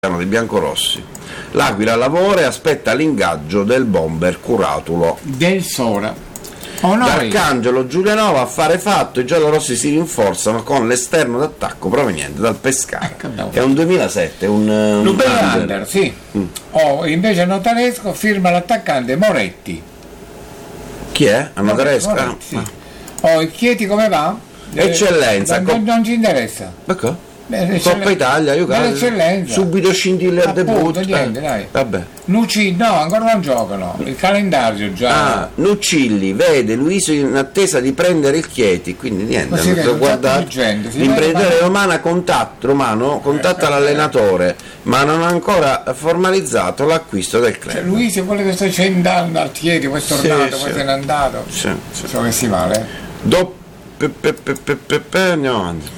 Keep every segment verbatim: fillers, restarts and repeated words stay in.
dei biancorossi. L'Aquila lavora e aspetta l'ingaggio del bomber Curatulo. Del Sora. Oh, no, D'Arcangelo, Giulianova, affare fatto, i giallorossi si rinforzano con l'esterno d'attacco proveniente dal Pescara. Ecco, è un duemilasette, un, un under, sì. Mm. Oh, invece a Notaresco firma l'attaccante Moretti. Chi è? A Notaresco? Moretti, sì. Oh, il Chieti come va? Eccellenza. Non, non, non ci interessa. Ecco. Coppa Italia, io credo. Subito scintille al debutto. Niente, eh. dai. Vabbè. Nucilli, no, ancora non giocano. Il calendario già. Ah, Nucilli vede Luiso in attesa di prendere il Chieti, quindi niente. Sì, non guardate. Gente, l'imprenditore romano contatta, romano contatta eh, l'allenatore, ma non ha ancora formalizzato l'acquisto del club. Cioè, Luiso è quello che sta scendendo al Chieti, poi è tornato, sì, poi sì. se n'è andato. Sì, sì. So che si male. Do, pe, pe, pe, pe, pe, pe, andiamo avanti.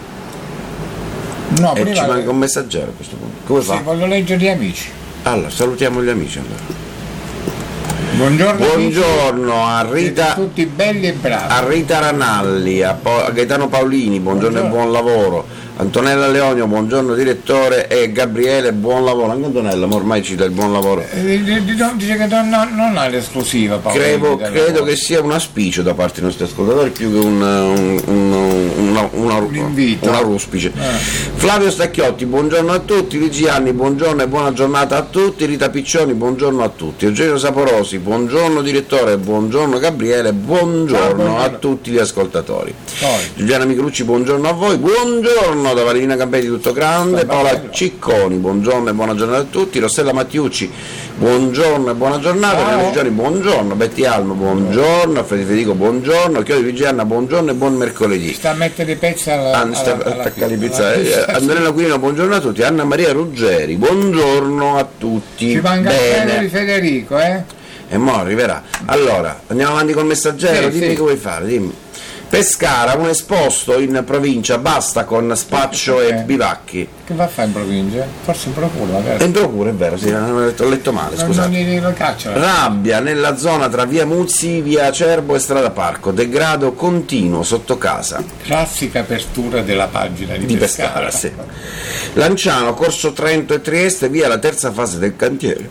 No, e ci le... manca un messaggero a questo punto. Come sì, fa? Voglio leggere gli amici. Allora, salutiamo gli amici allora. Buongiorno, buongiorno a Rita. Siete tutti belli e bravi. A Rita Ranalli, a, po- a Gaetano Paolini, buongiorno, buongiorno e buon lavoro. Antonella Leonio, buongiorno direttore, e Gabriele, buon lavoro. Anche Antonella, ma ormai cita il buon lavoro. Eh, dice che non, non ha l'esclusiva. Credo, credo che sia un auspicio da parte dei nostri ascoltatori più che un, un, un, una, una, un invito. Una ruspice. Eh. Flavio Stacchiotti, buongiorno a tutti. Luigi Anni, buongiorno e buona giornata a tutti. Rita Piccioni, buongiorno a tutti. Eugenio Saporosi, buongiorno direttore, buongiorno Gabriele, buongiorno, ah, buongiorno. a tutti gli ascoltatori. Poi. Giuliana Micrucci, buongiorno a voi, buongiorno da Valerina Campetti tutto grande, Paola bello. Cicconi, buongiorno e buona giornata a tutti, Rossella Mattiucci, buongiorno e buona giornata, Piano Giorni, buongiorno, Betty Almo, buongiorno, Federico, buongiorno, Chiodi Vigianna, buongiorno e buon mercoledì. Sta a mettere pezzi alla, Anna, sta alla, alla, alla pizza. alla eh, Andrea Quirino, buongiorno a tutti, Anna Maria Ruggeri, buongiorno a tutti. Ci manca il di Federico, eh? E mo' arriverà. Allora, andiamo avanti col messaggero, sì, dimmi sì. Che vuoi fare, dimmi. Pescara, un esposto in provincia, basta con spaccio e bivacchi. Che va a fare in provincia? Forse in procura, magari. In procura, è vero, sì, ho letto, ho letto male, scusate. Rabbia nella zona tra via Muzzi, via Acerbo e strada Parco, degrado continuo sotto casa. Classica apertura della pagina di, di Pescara. Pescara, sì. Lanciano, Corso Trento e Trieste, via la terza fase del cantiere.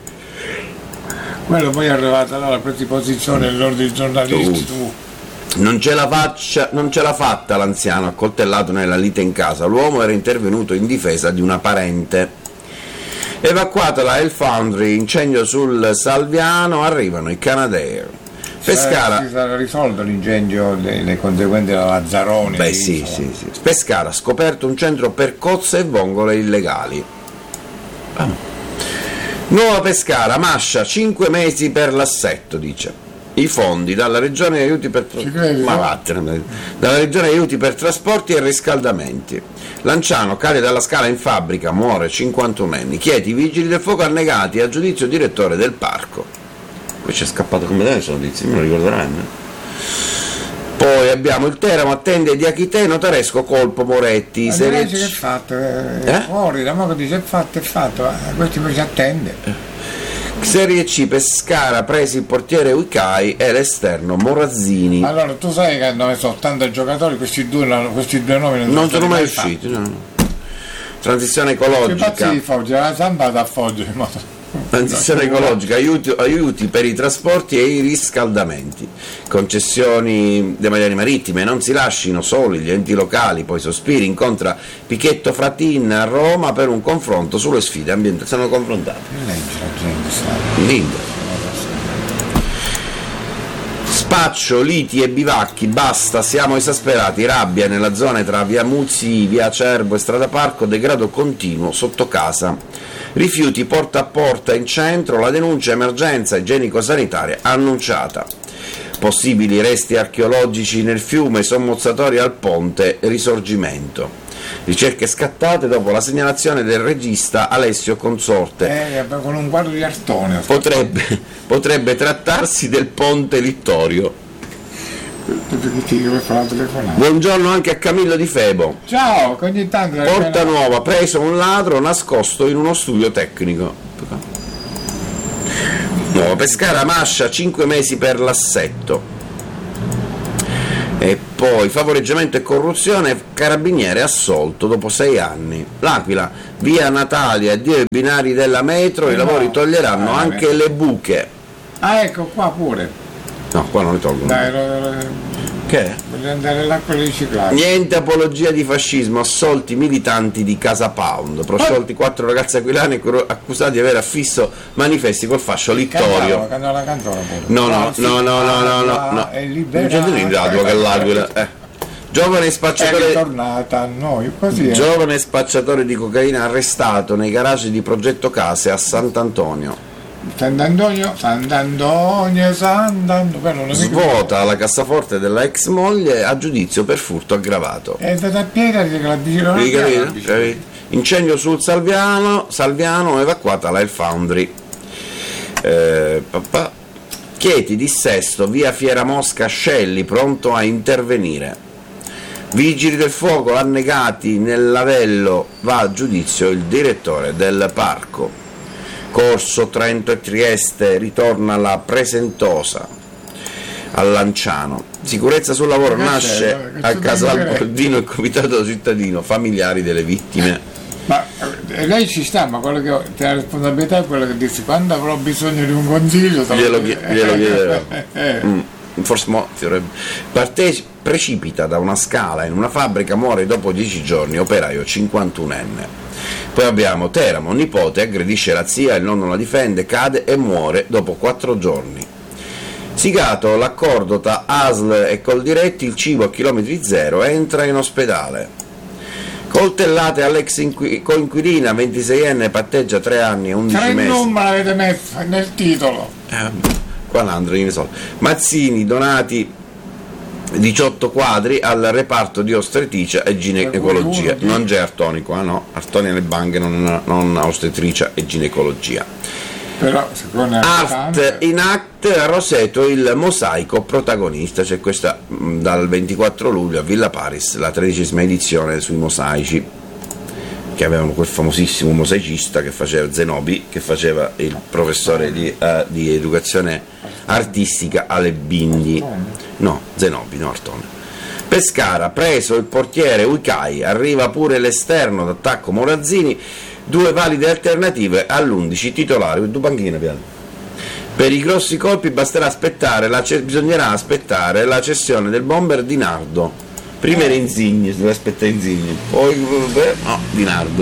Quello poi è arrivata alla predisposizione dell'ordine giornalisti, tu. tu. Non ce, la faccia, non ce l'ha fatta l'anziano accoltellato nella lite in casa, l'uomo era intervenuto in difesa di una parente. Evacuata la Hell Foundry, incendio sul Salviano, arrivano i Canadair. Pescara. Si sarà risolto l'incendio delle conseguenze della Lazzaroni. Beh sì, sì, sì. Pescara, scoperto un centro per cozze e vongole illegali. Ah. Nuova Pescara, Mascia, cinque mesi per l'assetto, dice. I fondi dalla regione aiuti per credi, ma no? vattene, dalla regione aiuti per trasporti e riscaldamenti. Lanciano cade dalla scala in fabbrica, muore cinquantunenne. Chieti, vigili del fuoco annegati a giudizio direttore del parco. Qui c'è scappato come da questa notizia, me lo ricorderanno. Poi abbiamo il Teramo, attende di Achite, Notaresco, colpo Moretti. Ma serie dice che è fatto, è eh? fuori, la moca dice è fatto, è fatto, eh, questo invece attende. Eh. Serie C, Pescara, presi il portiere Uicai e l'esterno Morazzini. Allora tu sai che hanno messo ottanta giocatori, questi due, questi due nomi non, non sono mai fatti. usciti, no, no. Transizione ecologica. Che di Foggia, la Zamba da Foggia. Transizione ecologica, aiuti, aiuti per i trasporti e i riscaldamenti, concessioni demaniali marittime, non si lascino soli gli enti locali. Poi Sospiri incontra Pichetto Fratin a Roma per un confronto sulle sfide ambientali. Sono confrontati. Linda. Spaccio, liti e bivacchi, basta, siamo esasperati, rabbia nella zona tra via Muzzi, via Acerbo e strada Parco, degrado continuo sotto casa. Rifiuti porta a porta in centro, la denuncia emergenza igienico-sanitaria annunciata. Possibili resti archeologici nel fiume, sommozzatori al ponte, Risorgimento. Ricerche scattate dopo la segnalazione del regista Alessio Consorte. Eh, con un quadro di Artone. Potrebbe, potrebbe trattarsi del ponte Littorio. Buongiorno anche a Camillo Di Febo. Ciao, ogni tanto Porta Nuova, preso un ladro nascosto in uno studio tecnico. Nuova Pescara, Mascia, cinque mesi per l'assetto. E Poi favoreggiamento e corruzione, carabiniere assolto dopo sei anni. L'Aquila, via Natalia e due binari della metro, Eh i no, lavori toglieranno eh, anche eh. le buche. Ah, ecco qua pure. No, qua non le tolgono. Dai, lo- lo- Che è? voglio andare là con le riciclate. Niente apologia di fascismo, assolti militanti di Casa Pound, prosciolti quattro ragazzi aquilani accusati di aver affisso manifesti col fascio littorio. Cantava la canzone pure. No, no, Ah, sì, no, no, no, no, no, no. è Non libera. c'è niente che l'Aquila. Eh. Giovane È spacciatore, ritornata a noi, così è. giovane spacciatore di cocaina arrestato nei garage di Progetto Case a Sant'Antonio. Sant'Antonio, Sant'Antonio, Sant'Antonio. Però non è Svota la cassaforte della ex moglie a giudizio per furto aggravato. È stata a piedi che la bicicletta. Hai capito? Capito? Incendio sul Salviano, Salviano evacuata la Air Foundry. Eh, papà. Chieti dissesto, via Fiera Mosca Scelli, pronto a intervenire. Vigili del fuoco annegati nel lavello, va a giudizio il direttore del parco. Corso Trento e Trieste, ritorna la Presentosa a Lanciano. Sicurezza sul lavoro, Che nasce c'è? a Che Casal c'è? Baldino il comitato cittadino, familiari delle vittime. Ma eh, lei ci sta, ma quello che ho- la responsabilità è quella che dice quando avrò bisogno di un consiglio te lo Glielo, chiedo. chie- glielo chiederò. Eh, Mm, forse mo, fiorebbe. Parteci- precipita da una scala in una fabbrica, muore dopo dieci giorni, operaio cinquantunenne. Poi abbiamo Teramo, nipote aggredisce la zia, il nonno la difende, cade e muore dopo quattro giorni. Sigato l'accordo tra A S L e Coldiretti, il cibo a chilometri zero entra in ospedale. Coltellate all'ex inqui- coinquilina, ventiseienne, patteggia tre anni e undici Tre mesi. numeri avete messo nel titolo. Eh, qua l'andro, io ne so. Mazzini, donati diciotto quadri al reparto di ostetricia e ginecologia. Non c'è Artonico, ah no, Artonia nelle banche, non, non ostetricia e ginecologia. Però secondo me Art in Act a Roseto, il mosaico protagonista, c'è questa mh, dal ventiquattro luglio a Villa Paris, la tredicesima edizione sui mosaici, che avevano quel famosissimo mosaicista che faceva Zenobi, che faceva il professore di, eh, di educazione artistica alle Bindi. No, Zenobi, no Artone. Pescara, preso il portiere Uicai, arriva pure l'esterno d'attacco Morazzini, due valide alternative all'undici titolare, due panchine piano. Per i grossi colpi basterà aspettare, la ce- bisognerà aspettare la cessione del bomber Di Nardo. Prima era Insigne, si deve aspettare Insigne, poi beh, no, Di Nardo.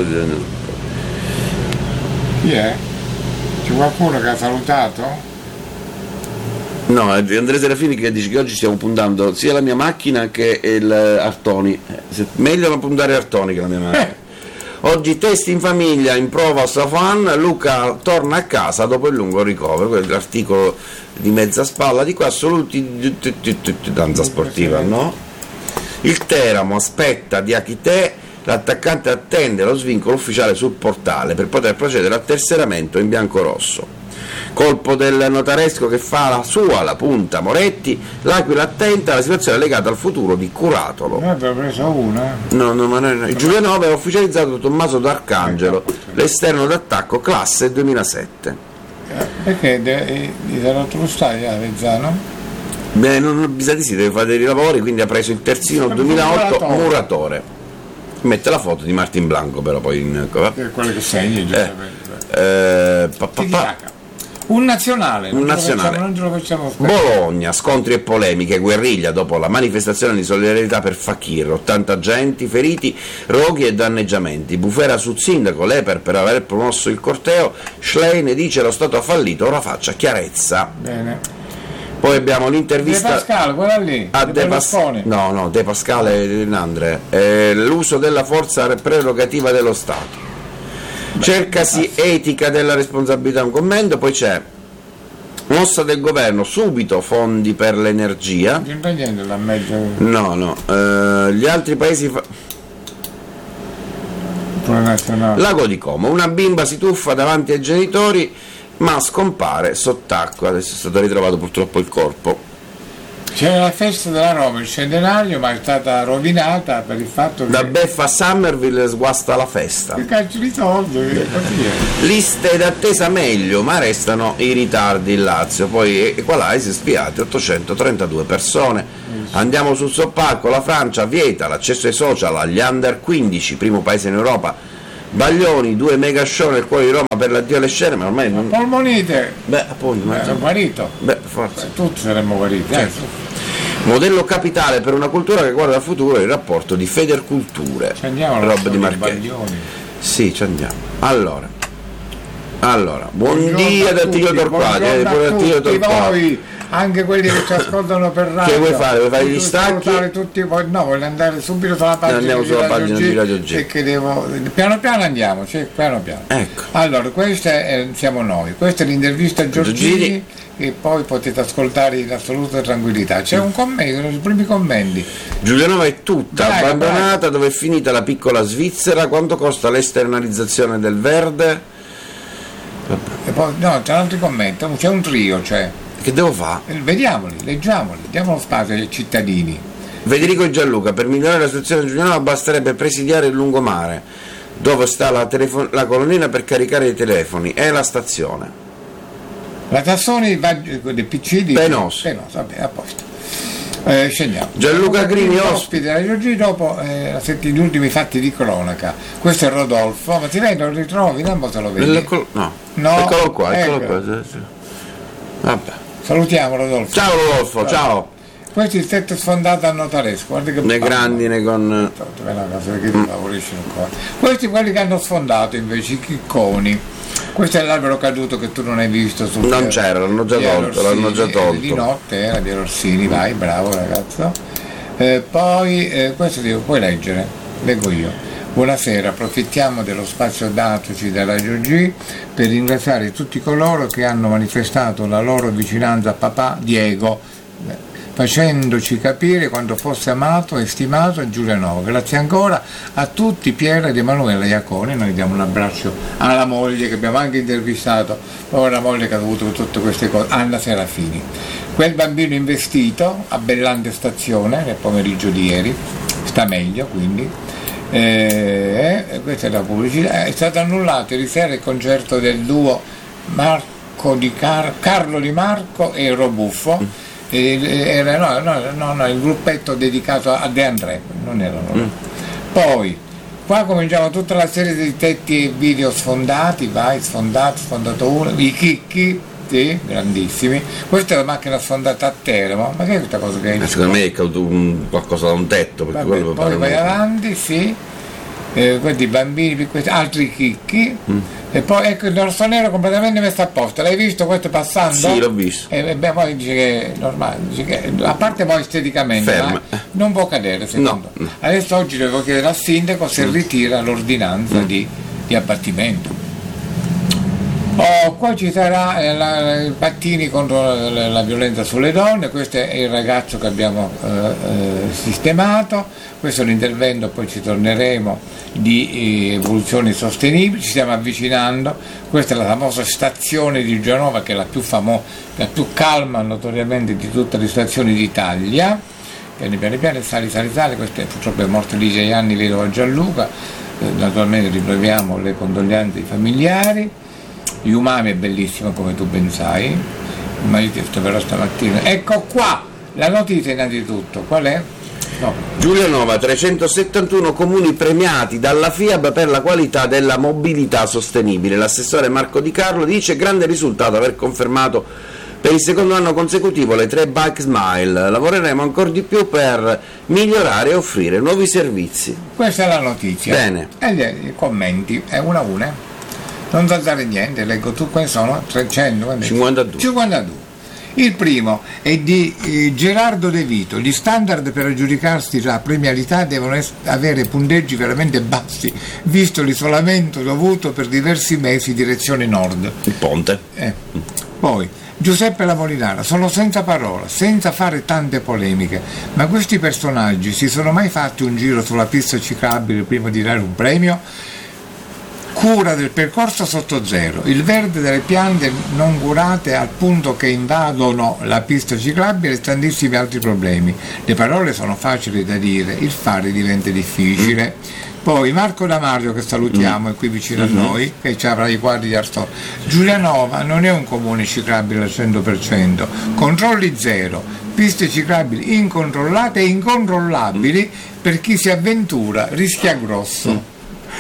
chi è? C'è qualcuno che ha salutato? No, è Andrea Serafini che dice che oggi stiamo puntando sia la mia macchina che il Artoni. Eh, se- meglio non puntare Artoni che la mia macchina. Oggi test in famiglia in prova a Safan, Luca torna a casa dopo il lungo ricovero, quello è l'articolo di mezza spalla di qua, assoluti danza sportiva, no? Il Teramo aspetta di Achite, l'attaccante attende lo svincolo ufficiale sul portale per poter procedere al tesseramento in biancorosso. Colpo del notaresco che fa la sua la punta Moretti, l'Aquila attenta alla situazione legata al futuro di Curatolo. Noi abbiamo preso una. No, no, ma no, no. Il Giulianove ha ufficializzato Tommaso D'Arcangelo, l'esterno d'attacco classe duemilasette. Eh, Perché de- gli sarà lo stadio a Vezzano? Beh, non bisogna di sì, deve fare dei lavori, quindi ha preso il terzino duemilaotto Muratore. Muratore. Mette la foto di Martin Blanco però poi in... È quello che segni, giustamente. Eh, pa, pa, pa. Un nazionale, Un non ce lo nazionale. facciamo- non ce lo facciamo aspettare. Bologna, scontri e polemiche, guerriglia dopo la manifestazione di solidarietà per Fakir, ottanta agenti feriti, roghi e danneggiamenti. Bufera sul sindaco, Leper per aver promosso il corteo, Schlein dice lo Stato ha fallito, ora faccia chiarezza. Bene. Poi abbiamo De l'intervista Pascal, quella lì, a De De Pas- Berlusconi. no, no, De Pascale e Nandre, eh, l'uso della forza prerogativa dello Stato. Cercasi etica della responsabilità, un commento, poi c'è mossa del governo, subito fondi per l'energia. Non c'entra niente la mezzo No, no, eh, gli altri paesi fa- nazionale. Lago di Como, una bimba si tuffa davanti ai genitori ma scompare sott'acqua, adesso è stato ritrovato purtroppo il corpo. C'era la festa della Roma, il centenario, ma è stata rovinata per il fatto che Da beffa a Summerville sguasta la festa. che calcio di soldi, così è. Liste d'attesa meglio, ma restano i ritardi in Lazio. Poi Equalize spiati ottocentotrentadue persone. Andiamo sul soppalco, la Francia vieta l'accesso ai social agli under quindici, primo paese in Europa. Baglioni, due mega show nel cuore di Roma per l'addio alle scene, ma ormai non... Polmonite! Beh, appunto, ma... È guarito. Beh, forza. Beh, tutti saremmo guariti. Certo. Eh. Modello capitale per una cultura che guarda al futuro, il rapporto di Federculture. Ci andiamo Roba di Marchetti. Sì, ci andiamo. Allora. Allora, buon dia da Attilio Torquati, eh, buon Attilio Torquati. Anche quelli che ci ascoltano per radio. Che vuoi fare? Vuoi fare gli stacchi? Tutti, no, voglio andare subito sulla pagina, andiamo di, sulla Radio pagina G, di Radio G. E che devo, piano piano andiamo, sì, piano piano. Ecco. Allora, questa è, siamo noi, questa è l'intervista a Giorgini, Giorgini che poi potete ascoltare in assoluta tranquillità. C'è un commento, i primi commenti. Giulianova è tutta Dai, abbandonata, vai. Dove è finita la piccola Svizzera? Quanto costa l'esternalizzazione del verde? E poi, no, c'è altri commenti, c'è un trio, cioè. Che devo fare? Vediamoli, leggiamoli, diamo lo spazio ai cittadini. Federico e Gianluca, per migliorare la situazione di Giulianova basterebbe presidiare il lungomare, dove sta la, telefon- la colonnina per caricare i telefoni, è la stazione. La Tassoni va dei P C di Penoso. Penoso, vabbè, a posto. Eh, scendiamo. Gianluca Grini, ospite della G dopo eh, gli ultimi fatti di cronaca. Questo è Rodolfo, ma ti vedi, lo ritrovi, non te lo vedi? L'eccolo, no. no, eccolo qua, eccolo ecco. qua. Vabbè. Salutiamo Rodolfo. Ciao Rodolfo, ciao. ciao. Questo è il tetto sfondato a notaresco, guarda che ne grandine con. Questi quelli che hanno sfondato invece i chicconi. Questo è l'albero caduto che tu non hai visto sul non c'era, l'hanno già tolto, l'hanno già tolto. Di notte era di Rossini, vai, bravo ragazzo. Eh, poi eh, questo devo puoi leggere, leggo io. Buonasera, approfittiamo dello spazio datoci dalla Radio G per ringraziare tutti coloro che hanno manifestato la loro vicinanza a papà Diego, facendoci capire quanto fosse amato e stimato a Giulianova. Grazie ancora a tutti, Piera ed Emanuela Iaconi. Noi diamo un abbraccio alla moglie che abbiamo anche intervistato, poi la moglie che ha avuto tutte queste cose, Anna Serafini. Quel bambino investito a Bellante Stazione nel pomeriggio di ieri, sta meglio quindi. Eh, questa è la pubblicità. È stato annullato ieri sera il concerto del duo Marco di Car- Carlo Di Marco e Robuffo. Era no, no, no, no, il gruppetto dedicato a De André, non erano mm. Poi qua cominciamo tutta la serie di tetti e video sfondati, vai, sfondato, sfondato uno, i chicchi, sì, grandissimi. Questa è la macchina sfondata a Teramo, ma che è questa cosa che hai? Secondo me è caduto un, qualcosa da un tetto. Perché vabbè, quello poi vai avanti, sì. Eh, questi bambini, questi altri chicchi, mm. e poi ecco il rosso nero completamente messo a posto. L'hai visto questo passando? Sì, l'ho visto. E beh, poi dice che è normale, dice che, a parte poi esteticamente, ma non può cadere secondo. No. Adesso oggi devo chiedere al sindaco se mm. ritira l'ordinanza mm. di, di abbattimento. Oh, qua ci sarà eh, la, i pattini contro la, la violenza sulle donne, questo è il ragazzo che abbiamo eh, eh, sistemato, questo è l'intervento, poi ci torneremo, di eh, evoluzioni sostenibili, ci stiamo avvicinando, questa è la famosa stazione di Genova che è la più famosa, la più calma notoriamente di tutte le stazioni d'Italia, piani piani piani, sali sali sali, questa è, purtroppo è morto lì sei anni, vedova Gianluca, eh, naturalmente riproviamo le condoglianze ai familiari. Umami è bellissimo come tu ben sai, ma io ti troverò stamattina. Ecco qua la notizia innanzitutto, qual è? No. Giulianova, trecentosettantuno comuni premiati dalla FIAB per la qualità della mobilità sostenibile. L'assessore Marco Di Carlo dice grande risultato aver confermato per il secondo anno consecutivo le tre Bike Smile. Lavoreremo ancora di più per migliorare e offrire nuovi servizi. Questa è la notizia. Bene. E gli commenti, è una a una. Non saltare niente, leggo tu, quali sono? trecentocinquantadue. cinquantadue. Il primo è di eh, Gerardo De Vito. Gli standard per aggiudicarsi la premialità devono es- avere punteggi veramente bassi, visto l'isolamento dovuto per diversi mesi direzione nord. Il ponte. Eh. Poi Giuseppe Lavolinara, sono senza parola, senza fare tante polemiche, ma questi personaggi si sono mai fatti un giro sulla pista ciclabile prima di dare un premio? Cura del percorso sotto zero, il verde delle piante non curate al punto che invadono la pista ciclabile e tantissimi altri problemi. Le parole sono facili da dire, il fare diventa difficile. Poi Marco D'Amario, che salutiamo, mm. è qui vicino mm-hmm. a noi, che ci avrà i quadri di Arstoria. Giulianova non è un comune ciclabile al cento per cento, controlli zero, piste ciclabili incontrollate e incontrollabili, mm. per chi si avventura rischia grosso. Mm.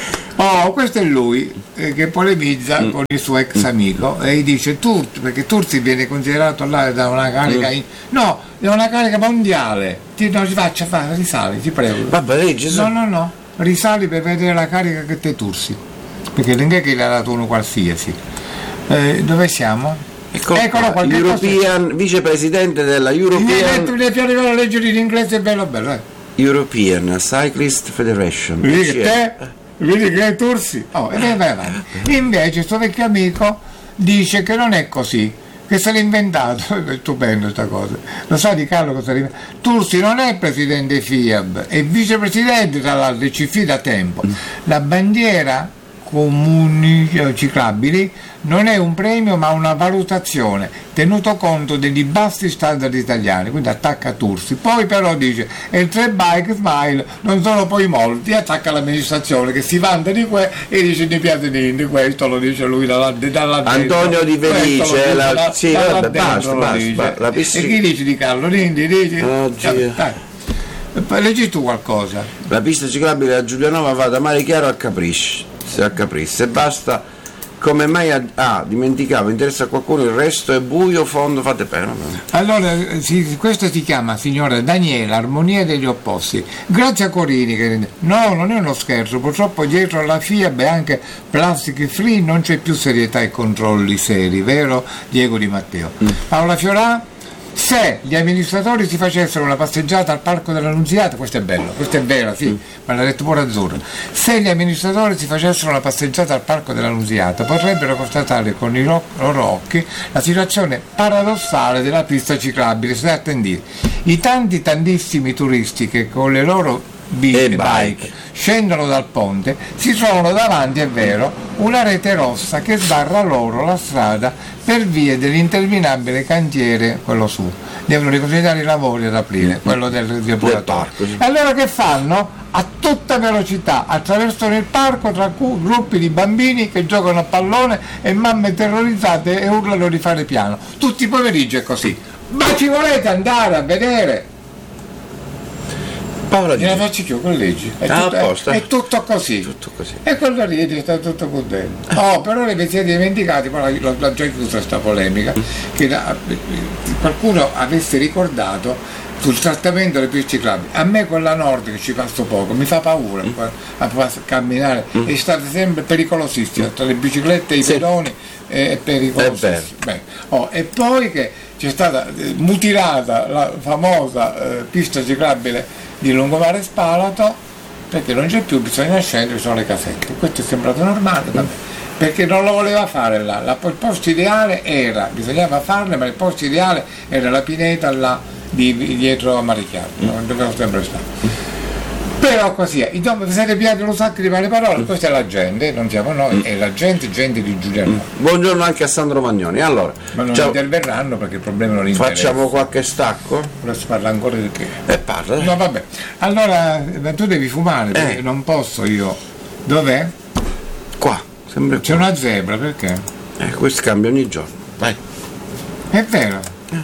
Oh, questo è lui eh, che polemizza mm. con il suo ex amico e gli dice Turzi, perché Turzi viene considerato là da una carica in, no, da una carica mondiale. Ti, no, ci faccia fare, risali, ti prego. Vabbè, Gesù. No, no, no, risali per vedere la carica che te Turzi, perché non è che gli ha dato uno qualsiasi. Eh, dove siamo? Eccolo, Eccolo qua, European, cosa... vicepresidente della European. Mi devi arrivare a leggere in inglese, è bello bello. Eh. European Cyclist Federation. Vedi che te? Vedi che è Tursi? Oh, e vai avanti. Invece suo vecchio amico dice che non è così, che se l'ha inventato. È stupendo questa cosa. Lo sa Di Carlo cosa l'ha inventato? Tursi non è presidente F I A B, è vicepresidente tra l'altro C F I da tempo. La bandiera comuni ciclabili non è un premio ma una valutazione tenuto conto degli bassi standard italiani, quindi attacca Tursi. Poi però dice e il tre bike smile non sono poi molti, attacca l'amministrazione che si vanta di questo e dice di piace di questo, lo dice lui dalla, dalla Antonio Di Felice la, da, sì, vabbè, basta, basta, la e chi dice Di Carlo Rindi dice oh, dai. Leggi tu qualcosa. La pista ciclabile a Giulianova va da Mare Chiaro a Capricci, se a Capricci, se basta. Come mai ah, ah dimenticavo, interessa a qualcuno, il resto è buio, fondo, fate pena. Allora, si, questo si chiama, signora Daniela, Armonia degli opposti. Grazie a Corini che no, non è uno scherzo, purtroppo dietro alla F I A B e anche Plastic Free non c'è più serietà e controlli seri, vero Diego Di Matteo? Mm. Paola Fiorà, se gli amministratori si facessero una passeggiata al Parco dell'Annunziata, questo è bello, questo è vero, sì, ma l'ha detto pure Azzurro, se gli amministratori si facessero una passeggiata al Parco dell'Annunziata potrebbero constatare con i loro occhi la situazione paradossale della pista ciclabile, state attenditi. I tanti tantissimi turisti che con le loro bike, bike scendono dal ponte si trovano davanti, è vero, una rete rossa che sbarra loro la strada per via dell'interminabile cantiere, quello su, devono riconsiderare i lavori ad aprire, quello del depuratore. Sì. Allora che fanno? A tutta velocità attraversano il parco tra cu- gruppi di bambini che giocano a pallone e mamme terrorizzate e urlano di fare piano. Tutti i pomeriggi è così. Ma ci volete andare a vedere? Paola gliela faccio io con leggi, è, ah, tutto, è, è tutto così, tutto così. E quello lì sta tutto contento. Oh, però ne vi siete dimenticati, poi l'ho, l'ho già chiusa sta polemica, che la, qualcuno avesse ricordato sul trattamento delle piste ciclabili. A me quella nord che ci passo poco mi fa paura mm. a, a camminare, mm. è stata sempre pericolosissima tra le biciclette e i sì. pedoni, è, è pericolosissima. Beh, oh, e poi che c'è stata eh, mutilata la famosa eh, pista ciclabile di Lungomare Spalato, perché non c'è più, bisogna scendere, sono le casette. Questo è sembrato normale, vabbè, perché non lo voleva fare là. La, il posto ideale era, bisognava farle, ma il posto ideale era la pineta là di, dietro a Marichiaro, non doveva sempre stare. Però così è, insomma, vi siete piatti un sacco di male parole, questa è la gente, non siamo noi, è la gente, gente di Giuliano. Buongiorno anche a Sandro Magnoni. Allora, ma non ciao. Interverranno perché il problema non interessa. Facciamo qualche stacco? Si parla ancora di che? Eh, parla. No, vabbè. Allora, tu devi fumare, perché eh. non posso io. Dov'è? Qua, sempre c'è qua. Una zebra, perché? Eh, questo cambia ogni giorno. Vai. È vero.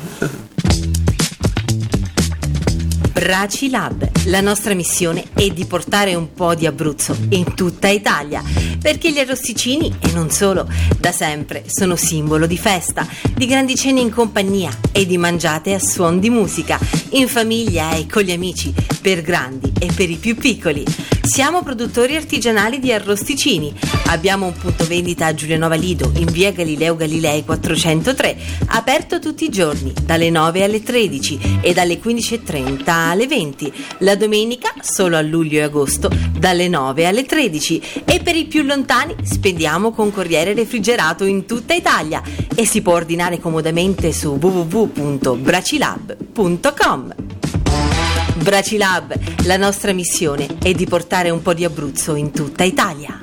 Bracilab, la nostra missione è di portare un po' di Abruzzo in tutta Italia, perché gli arrosticini, e non solo, da sempre sono simbolo di festa, di grandi cene in compagnia e di mangiate a suon di musica, in famiglia e con gli amici, per grandi e per i più piccoli. Siamo produttori artigianali di arrosticini, abbiamo un punto vendita a Giulianova Lido, in via Galileo Galilei quattrocentotre, aperto tutti i giorni, dalle nove alle tredici e dalle quindici e trenta alle venti, la domenica solo a luglio e agosto dalle nove alle tredici, e per i più lontani spendiamo con corriere refrigerato in tutta Italia e si può ordinare comodamente su w w w punto bracilab punto com. Bracilab, la nostra missione è di portare un po' di Abruzzo in tutta Italia.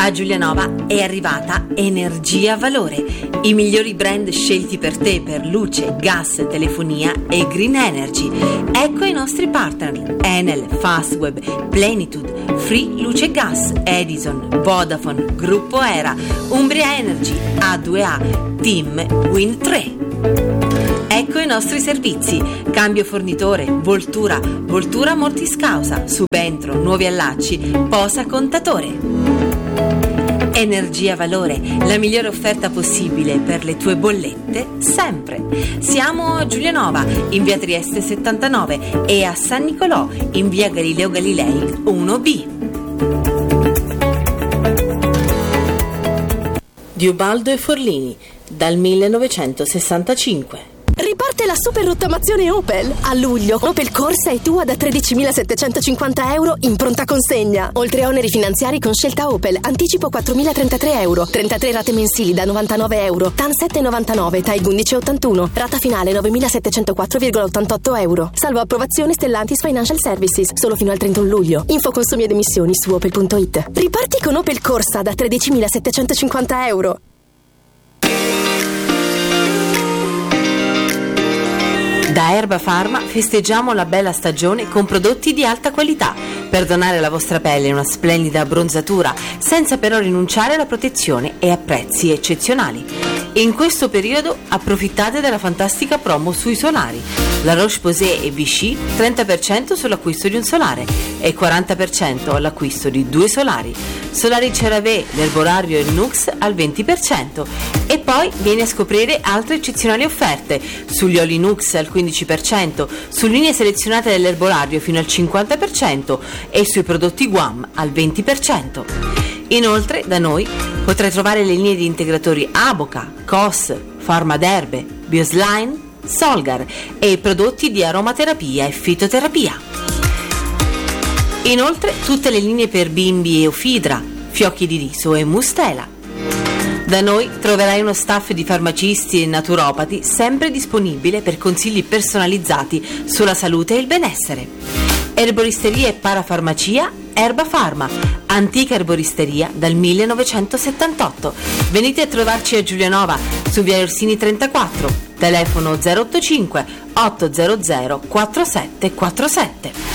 A Giulianova è arrivata Energia Valore, i migliori brand scelti per te per luce, gas, telefonia e green energy. Ecco i nostri partner: Enel, Fastweb, Plenitude, Free Luce e Gas, Edison, Vodafone, Gruppo Era, Umbria Energy, A due A, Team, Wind tre. Ecco i nostri servizi: cambio fornitore, voltura, voltura mortis causa, subentro, nuovi allacci, posa contatore. Energia Valore, la migliore offerta possibile per le tue bollette, sempre. Siamo a Giulianova, in via Trieste settantanove, e a San Nicolò, in via Galileo Galilei uno B. Di Ubaldo e Forlini, dal millenovecentosessantacinque. Riparte la super rottamazione Opel. A luglio Opel Corsa è tua da tredicimilasettecentocinquanta euro in pronta consegna. Oltre a oneri finanziari con scelta Opel, anticipo quattromilatrentatré euro, trentatré rate mensili da novantanove euro, T A N sette virgola novantanove, T A I undici virgola ottantuno, rata finale novemilasettecentoquattro virgola ottantotto euro. Salvo approvazione Stellantis Financial Services, solo fino al trentuno luglio. Info consumi ed emissioni su opel punto it. Riparti con Opel Corsa da tredicimilasettecentocinquanta euro. Da Erba Pharma festeggiamo la bella stagione con prodotti di alta qualità per donare alla vostra pelle una splendida abbronzatura, senza però rinunciare alla protezione e a prezzi eccezionali. In questo periodo approfittate della fantastica promo sui solari. La Roche-Posay e Vichy trenta per cento sull'acquisto di un solare e quaranta per cento all'acquisto di due solari. Solari CeraVe, l'erbolario e il Nux al venti per cento. E poi vieni a scoprire altre eccezionali offerte sugli oli Nux al quindici per cento, su linee selezionate dell'erbolario fino al cinquanta per cento e sui prodotti Guam al venti per cento. Inoltre da noi potrai trovare le linee di integratori Aboca, C O S, Pharmaderbe, Bioslime, Solgar e i prodotti di aromaterapia e fitoterapia. Inoltre tutte le linee per bimbi e Eufidra, fiocchi di riso e mustela. Da noi troverai uno staff di farmacisti e naturopati sempre disponibile per consigli personalizzati sulla salute e il benessere. Erboristeria e parafarmacia Erba Pharma, antica erboristeria dal millenovecentosettantotto. Venite a trovarci a Giulianova, su via Orsini trentaquattro, telefono zero otto cinque otto zero zero quattro sette quattro sette.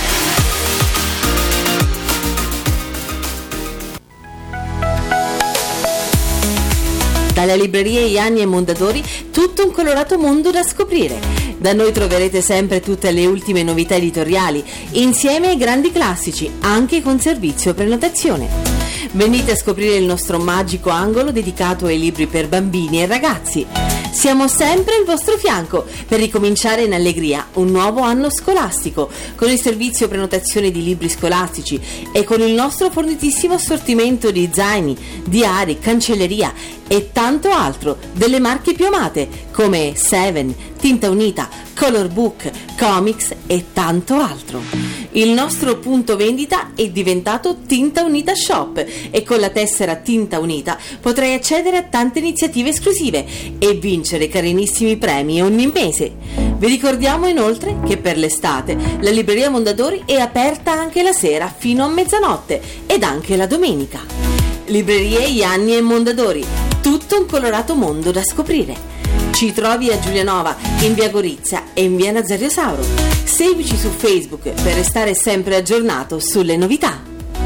Dalla libreria Ianni e Mondadori, tutto un colorato mondo da scoprire. Da noi troverete sempre tutte le ultime novità editoriali, insieme ai grandi classici, anche con servizio prenotazione. Venite a scoprire il nostro magico angolo dedicato ai libri per bambini e ragazzi. Siamo sempre al vostro fianco per ricominciare in allegria un nuovo anno scolastico, con il servizio prenotazione di libri scolastici e con il nostro fornitissimo assortimento di zaini, diari, cancelleria e tanto altro delle marche più amate come Seven, Tinta Unita, Color Book, Comics e tanto altro. Il nostro punto vendita è diventato Tinta Unita Shop e con la tessera Tinta Unita potrai accedere a tante iniziative esclusive e vincere carinissimi premi ogni mese. Vi ricordiamo inoltre che per l'estate la libreria Mondadori è aperta anche la sera fino a mezzanotte ed anche la domenica. Librerie Ianni e Mondadori, tutto un colorato mondo da scoprire. Ci trovi a Giulianova, in via Gorizia e in via Nazario Sauro. Seguici su Facebook per restare sempre aggiornato sulle novità.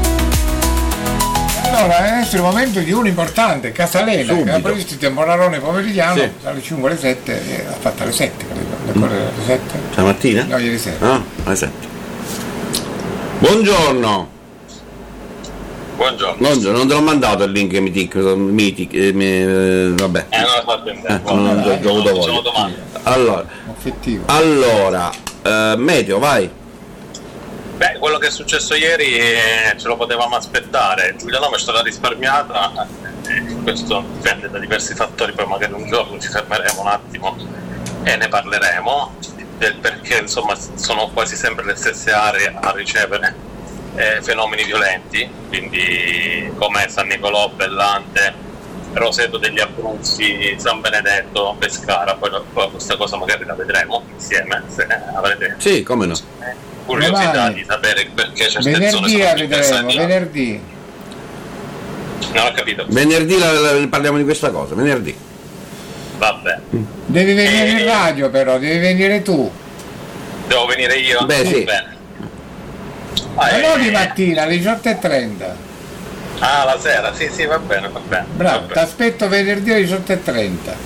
Allora, adesso è il momento di un importante, Casalena, che ha previsto il temporalone pomeridiano, sì, dalle cinque alle sette, e l'ha fatta alle sette, credo. D'accordo, alle sette? Stamattina? No, ieri sera. Ah, alle sette. Buongiorno. Buongiorno. Buongiorno, non te l'ho mandato il link Mythic, Mythic eh, eh, vabbè. Eh, non l'ho fatto in tempo. Eh, non ho avuto voglia. Allora, allora eh, meteo, vai. Beh, quello che è successo ieri eh, ce lo potevamo aspettare. Giulianova è stata risparmiata, eh, questo dipende da diversi fattori, poi magari un giorno ci fermeremo un attimo e ne parleremo, del perché insomma sono quasi sempre le stesse aree a ricevere Eh, fenomeni violenti, quindi come San Nicolò, Bellante, Roseto degli Abruzzi, San Benedetto, Pescara. Poi, poi questa cosa magari la vedremo insieme, se avrete sì, come no, curiosità di sapere perché certe venerdì zone sono vedremo, venerdì Non ho capito. Venerdì la, la, parliamo di questa cosa, venerdì. Vabbè. Devi venire Eh. in radio però, devi venire tu. Devo venire io? Beh, sì. Bene. Ma Ah, non eh, di mattina, alle diciotto e trenta. ah, la sera, sì, sì, va bene, va bene. Bravo, Va ti aspetto venerdì alle diciotto e trenta.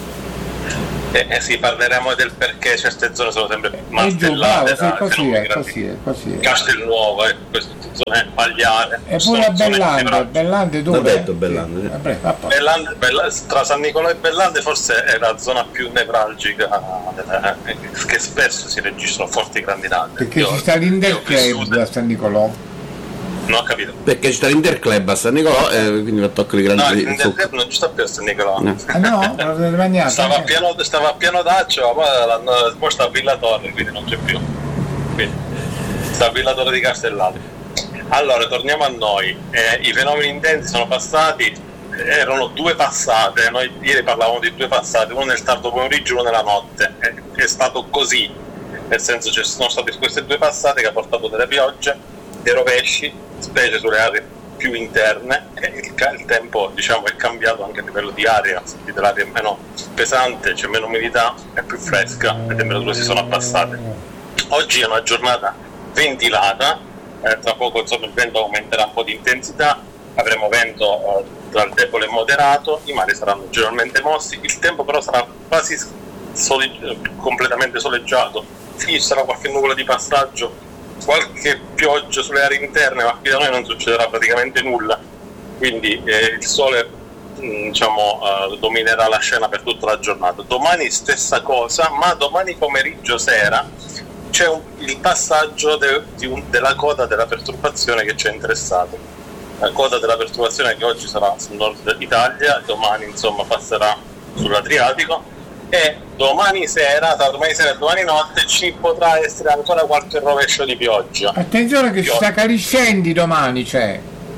Eh, eh sì, parleremo del perché certe zone sono sempre E giù, martellate bravo, sì, da così fenomeni è, grandi. così è, così è. Castelnuovo, eh, queste zone Pagliare. E sono pure a zone Bellande, nevralgiche. Bellande dove? L'ho detto, Bellande, sì. Vabbè, va poi. Bellande, Bella- tra San Nicolò e Bellande forse è la zona più nevralgica eh, che spesso si registrano forti grandinate. Perché Io- ci sta io ho l'Interclub vissuto- a San Nicolò. Non ho capito. Perché ci sta l'Interclub a San Nicolò e quindi va a toccare i No, grandi il Interclub non ci sta più a San Nicolò. No. Ah no? Lo avete mangiato? Stava a piano, stava a piano d'Accio, ma l'hanno sposta a Villa Torre, quindi non c'è più. Quindi, sta a Villa Torre di Castellati. Allora, torniamo a noi. Eh, I fenomeni intensi sono passati, erano due passate, noi ieri parlavamo di due passate, uno nel tardo pomeriggio e uno nella notte. È, è stato così, nel senso ci sono state queste due passate che ha portato delle piogge, dei rovesci, specie sulle aree più interne, e il, ca- il tempo diciamo è cambiato anche a livello di aria, sentite l'aria è meno pesante, c'è meno umidità, è più fresca, le temperature si sono abbassate. Oggi è una giornata ventilata, eh, tra poco insomma il vento aumenterà un po' di intensità, avremo vento eh, tra il debole e moderato, i mari saranno generalmente mossi, il tempo però sarà quasi sole- completamente soleggiato, sì ci sarà qualche nuvola di passaggio, qualche pioggia sulle aree interne, ma qui da noi non succederà praticamente nulla, quindi eh, il sole mh, diciamo eh, dominerà la scena per tutta la giornata. Domani stessa cosa, ma domani pomeriggio sera c'è un, il passaggio de, di un, della coda della perturbazione che ci è interessato. La coda della perturbazione che oggi sarà sul nord Italia, domani insomma passerà sull'Adriatico, e domani sera, tra domani sera e domani notte ci potrà essere ancora qualche rovescio di pioggia. Attenzione che ci sta Cariscendi domani, c'è.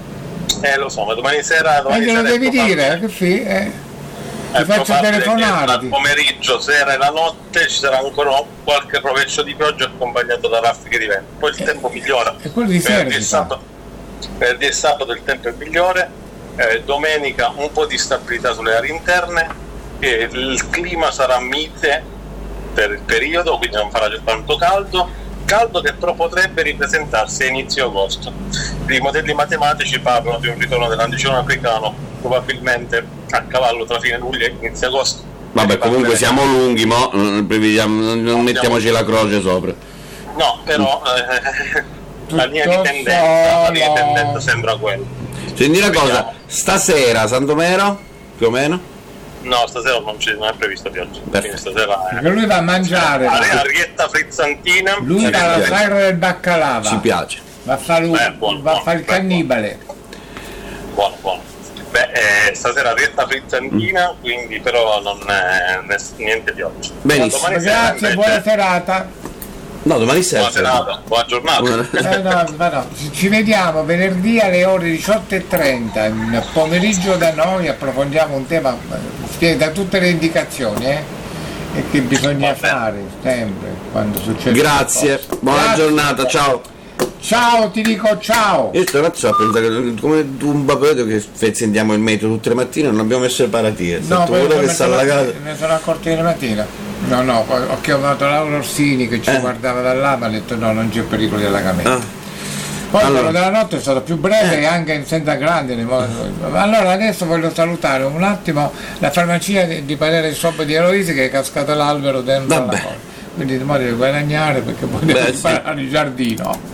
Eh lo so, ma domani sera E domani glielo sera è devi probabile- dire, che fi, eh. è Ti faccio probabile che telefonare. tra ti- pomeriggio, sera e la notte ci sarà ancora qualche rovescio di pioggia accompagnato da raffiche di vento. Poi il tempo migliora. E quello di sera Venerdì si e fa. sabato, venerdì e sabato il tempo è migliore, eh, domenica un po' di stabilità sulle aree interne, e il clima sarà mite per il periodo, quindi non farà tanto caldo, caldo che però potrebbe ripresentarsi a inizio agosto. I modelli matematici parlano di un ritorno dell'anticiclone africano probabilmente a cavallo tra fine luglio e inizio agosto. Vabbè, comunque siamo lunghi, mo non, prevediamo- non- non mettiamoci la croce sopra. No, però eh, la linea di Tutto tendenza, la linea di solo. tendenza sembra quella. Senti una cosa, Vediamo. stasera Santomero, più o meno? No, stasera non, ci, non è prevista pioggia. Quindi Perfetto. stasera è Perché lui va a mangiare. Ari- va. Arietta frizzantina. Lui Ci va alla piace. sagra del baccalà. Ci piace. Va a fare Beh, buono, va a buono, fare il beh, cannibale. Buono, buono. Beh, eh, stasera arietta frizzantina, quindi però non è ness- niente pioggia. Benissimo. Ma domani sera Grazie, invece- buona serata. No, domani sera. buona serata, buona giornata. Buona- Eh, no, ma no, ci- ci vediamo venerdì alle ore diciotto e trenta, in pomeriggio da noi approfondiamo un tema, eh, spiega tutte le indicazioni eh, e che bisogna Va bene. fare sempre quando succede. Grazie, qualcosa. buona Grazie. giornata, ciao. Ciao, ti dico ciao. Io sto ragazzo a pensare che come un bapeto che fe- sentiamo il metro tutte le mattine non abbiamo messo le paratie. No, tu poi quello me che sta sono, alla casa. me sono accorto ieri mattina. No, no, poi ho chiamato Laura Orsini che ci Eh. guardava da là, ma ha detto no, non c'è pericolo di allagamento. Ah, Poi Allora. quello della notte è stato più breve e anche senza grande. Allora adesso voglio salutare un attimo la farmacia di di Padere Sopra di Eloise che è cascato l'albero dentro Vabbè. la cosa. Quindi di modo di guadagnare perché poi devo Beh, sì. imparare il giardino.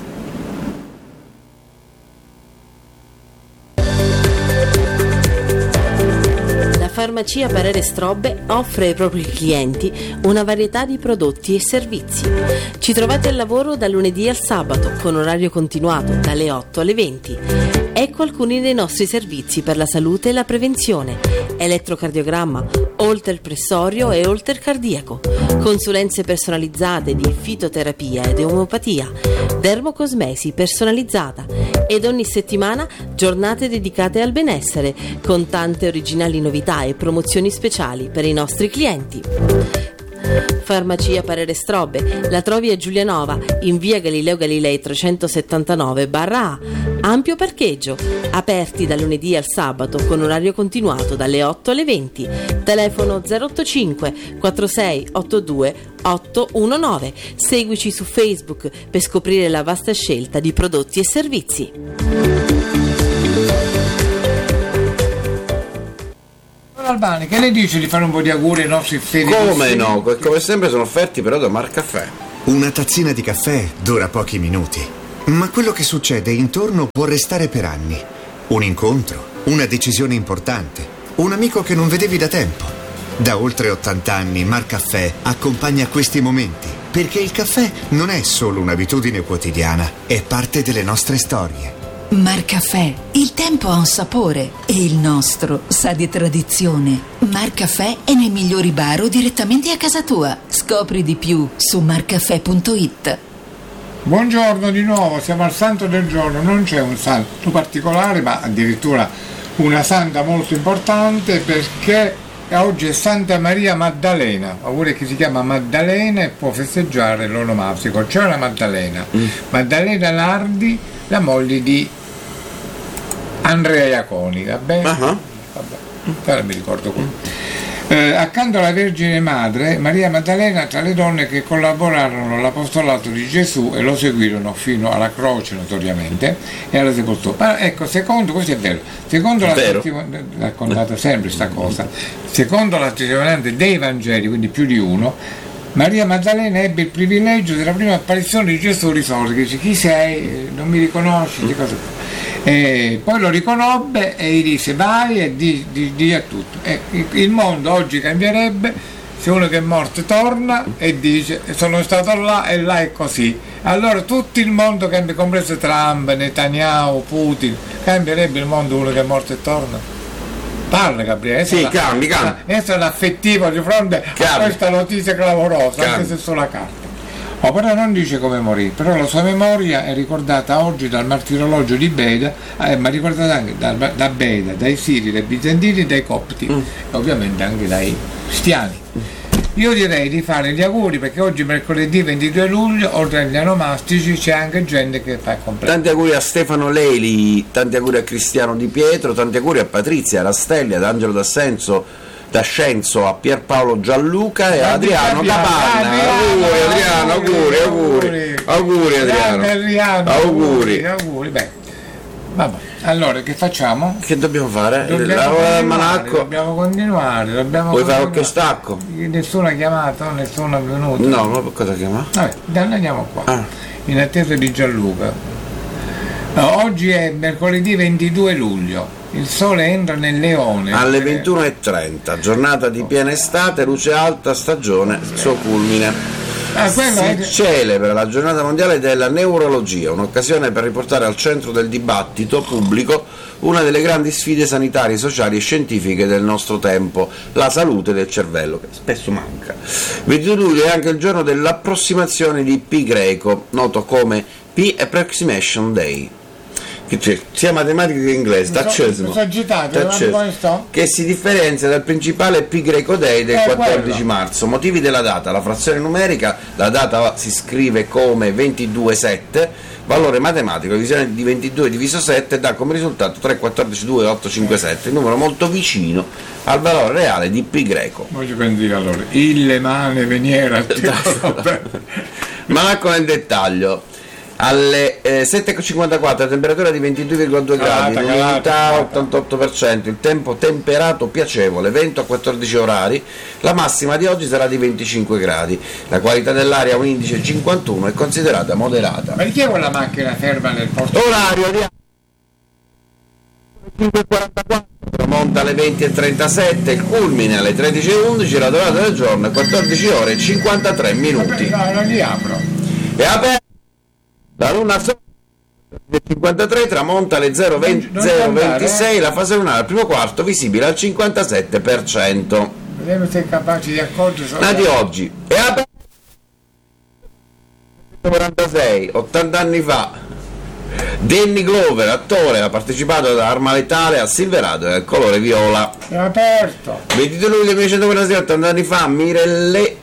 La farmacia Parere Strobbe offre ai propri clienti una varietà di prodotti e servizi. Ci trovate al lavoro da lunedì al sabato con orario continuato dalle otto alle venti. Ecco alcuni dei nostri servizi per la salute e la prevenzione: elettrocardiogramma, holter pressorio e holter cardiaco, consulenze personalizzate di fitoterapia ed omeopatia, dermocosmesi personalizzata ed ogni settimana giornate dedicate al benessere con tante originali novità e promozioni speciali per i nostri clienti. Farmacia Parere Strobe, la trovi a Giulianova, in via Galileo Galilei trecentosettantanove barra A. Ampio parcheggio, aperti dal lunedì al sabato con orario continuato dalle otto alle venti. Telefono zero otto cinque quattro sei otto due otto uno nove. Seguici su Facebook per scoprire la vasta scelta di prodotti e servizi. Albani, che le dice di fare un po' di auguri ai nostri fedeli? Come no? Come sempre sono offerti però da Marcaffè. Una tazzina di caffè dura pochi minuti, ma quello che succede intorno può restare per anni. Un incontro, una decisione importante, un amico che non vedevi da tempo. Da oltre ottanta anni Marcaffè accompagna questi momenti, perché il caffè non è solo un'abitudine quotidiana, è parte delle nostre storie. Marcaffè, il tempo ha un sapore e il nostro sa di tradizione. Marcaffè è nei migliori bar o direttamente a casa tua. Scopri di più su marcaffè punto it. Buongiorno di nuovo, siamo al santo del giorno. Non c'è un santo particolare, ma addirittura una santa molto importante, perché oggi è Santa Maria Maddalena, oppure chi si chiama Maddalena e può festeggiare l'onomastico. C'è una Maddalena, mm. Maddalena Nardi, la moglie di Andrea Iaconi, va bene? Uh-huh. Vabbè, non mi ricordo qui. Eh, accanto alla Vergine Madre, Maria Maddalena tra le donne che collaborarono all'apostolato di Gesù e lo seguirono fino alla croce, notoriamente, e alla sepoltura. Ma ecco, secondo, questo è vero, secondo la testimonianza, raccontata sempre sta cosa, secondo la testimonianza dei Vangeli, quindi più di uno, Maria Maddalena ebbe il privilegio della prima apparizione di Gesù risorto, che dice: chi sei? Non mi riconosci? Di cosa? E poi lo riconobbe e gli disse: vai e di, di, di a tutto. E il mondo oggi cambierebbe se uno che è morto torna e dice: sono stato là e là è così. Allora tutto il mondo cambia, compreso Trump, Netanyahu, Putin. Cambierebbe il mondo uno che è morto e torna? Parla, Gabriele. Sì, cambi, cambi. Essere l'affettivo di fronte cambi. a questa notizia clamorosa, cambi. Anche se sulla carta. Oh, però non dice come morì, però la sua memoria è ricordata oggi dal martirologio di Beda, eh, ma ricordata anche da, da Beda, dai Siri, dai Bizantini, dai Copti, mm. e ovviamente anche dai Cristiani. Io direi di fare gli auguri, perché oggi mercoledì ventidue luglio, oltre agli onomastici, c'è anche gente che fa il compleanno. Tanti auguri a Stefano Leli, tanti auguri a Cristiano Di Pietro, tanti auguri a Patrizia, a Rastelli, ad Angelo D'Ascenso, da Scenzo, a Pierpaolo Gianluca e a Adriano Capanna. Auguri Adriano, auguri, auguri, auguri Adriano, auguri, auguri. Beh, vabbè. Allora che facciamo? Che dobbiamo fare? Dobbiamo continuare, dobbiamo continuare, dobbiamo Vuoi fare qualche stacco? Nessuno ha chiamato, nessuno è venuto. No, ma cosa chiama? Vabbè, andiamo qua. Ah. In attesa di Gianluca. No, oggi è mercoledì ventidue luglio. Il sole entra nel Leone alle ventuno e trenta, giornata di piena estate, luce alta, stagione, il suo culmine. Ah, si è... celebra la giornata mondiale della neurologia, un'occasione per riportare al centro del dibattito pubblico una delle grandi sfide sanitarie, sociali e scientifiche del nostro tempo, la salute del cervello, che spesso manca. ventidue luglio è anche il giorno dell'approssimazione di Pi greco, noto come Pi Approximation Day, sia matematica che inglese, taccesimo, che si differenzia dal principale Pi Greco Day del quattordici marzo. Motivi della data: la frazione numerica, la data si scrive come ventidue sette, valore matematico, divisione di ventidue diviso sette dà come risultato tre, quattordici, due, otto, cinque, sette, un numero molto vicino al valore reale di Pi Greco. Voglio dire allora, ille mane veniera, ma ecco nel dettaglio. Alle eh, sette e cinquantaquattro, temperatura di ventidue virgola due gradi, l'umidità ottantotto per cento, il tempo temperato piacevole, vento a quattordici orari, la massima di oggi sarà di venticinque gradi, la qualità dell'aria un indice cinquantuno è considerata moderata. Ma chi è quella macchina ferma nel porto? Orario di cinque e quarantaquattro, tramonta alle venti e trentasette, il culmine alle tredici e undici, la durata del giorno è quattordici ore e cinquantatré minuti. No, non li apro. È aperto. La luna cinquantatré tramonta alle zero ventisei, la fase lunare al primo quarto visibile al cinquantasette per cento. Vediamo se è capace di accorgere. La di oggi è aperta quarantasei, ottanta anni fa. Danny Glover, attore, ha partecipato ad Arma Letale, a Silverado e al colore viola. È aperto. ventidue luglio millenovecentoquarantasei, ottanta anni fa, Mirelle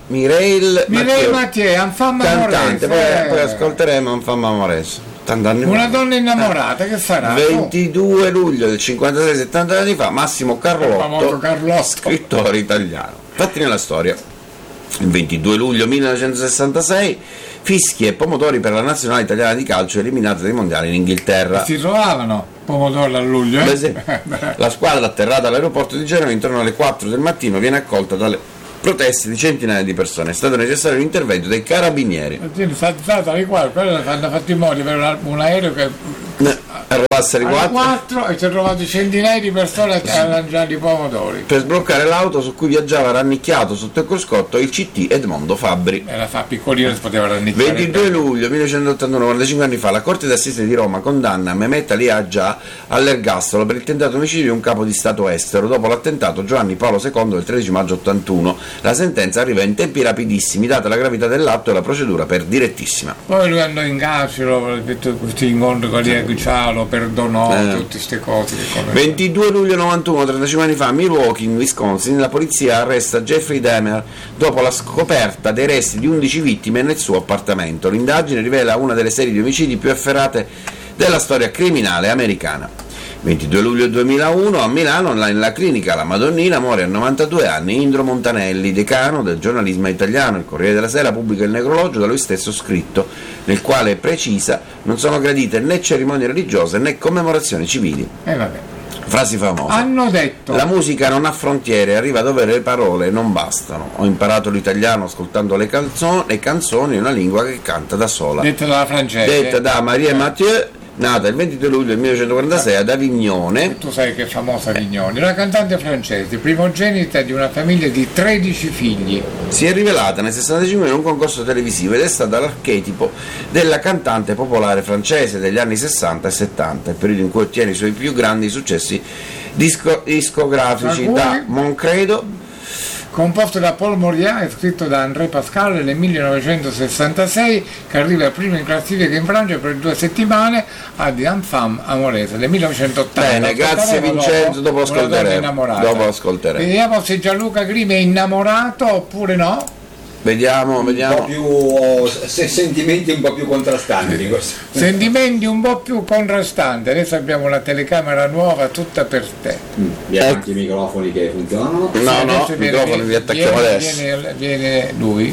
Mireille Mireille Mathieu, Enfant cantante, poi, Amorese. poi ascolteremo Enfant Amorese. Tanti Una fa. donna innamorata, che sarà? ventidue luglio del cinquantasei, settanta anni fa, Massimo Il famoso Carlotto, Carlotto. scrittore italiano. Fatti nella storia. Il ventidue luglio millenovecentosessantasei, fischi e pomodori per la nazionale italiana di calcio eliminata dai mondiali in Inghilterra. Si trovavano pomodori a luglio, eh? Beh, sì. La squadra atterrata all'aeroporto di Genova intorno alle quattro del mattino viene accolta dalle proteste di centinaia di persone. È stato necessario l'intervento dei carabinieri. Alle quattro, hanno fatto i modi per un aereo che Arrivasse alle alle quattro quattro e ci hanno trovato centinaia di persone a mangiare i pomodori. per sbloccare l'auto su cui viaggiava rannicchiato sotto il cruscotto il C T Edmondo Fabbri. Era fa piccolino, si poteva rannicchiare. ventidue luglio millenovecentottantuno, quarantacinque anni fa, la Corte d'Assise di Roma condanna Mehmet Ali Agca all'ergastolo per il tentato omicidio di un capo di Stato estero dopo l'attentato Giovanni Paolo secondo del tredici maggio ottantuno. La sentenza arriva in tempi rapidissimi, data la gravità dell'atto e la procedura per direttissima. Poi lui andò in carcere, questi incontri con Lia Guiccialo, perdonò, Eh. tutte queste cose. ventidue luglio novantuno, trentacinque anni fa, a Milwaukee, in Wisconsin, la polizia arresta Jeffrey Dahmer dopo la scoperta dei resti di undici vittime nel suo appartamento. L'indagine rivela una delle serie di omicidi più efferate della storia criminale americana. ventidue luglio duemilauno, a Milano, nella clinica La Madonnina, muore a novantadue anni Indro Montanelli, decano del giornalismo italiano. Il Corriere della Sera pubblica il necrologio da lui stesso scritto, nel quale precisa: non sono gradite né cerimonie religiose né commemorazioni civili. E eh, vabbè. Frasi famose. Hanno detto. La musica non ha frontiere, arriva dove le parole non bastano. Ho imparato l'italiano ascoltando le, canzoni, le canzoni, una lingua che canta da sola. Detta dalla francese. Detta da Marie Mathieu, nata il ventidue luglio del millenovecentoquarantasei ad Avignone. Tu sai che è famosa Avignone, una cantante francese, primogenita di una famiglia di tredici figli. Si è rivelata nel sessantacinque in un concorso televisivo ed è stata l'archetipo della cantante popolare francese degli anni sessanta e settanta, il periodo in cui ottiene i suoi più grandi successi disco- discografici, Alcuni? da Mon Credo, Composto da Paul Moriat e scritto da André Pascal nel millenovecentosessantasei, che arriva primo in classifica in Francia per due settimane, a The Enfant Amorese del millenovecentottanta. Bene, grazie Ascolteremo Vincenzo, dopo Una donna ascolteremo. innamorata. Dopo ascolteremo. Vediamo se Gianluca Grime è innamorato oppure no. Vediamo, Un po' vediamo. più oh, se- sentimenti un po' più contrastanti di questo. Sentimenti un po' più contrastanti. Adesso abbiamo una telecamera nuova tutta per te. Abbiamo Ecco. anche i microfoni che funzionano. No, no, Adesso il viene- microfono li attacchiamo viene, adesso. Viene, viene lui.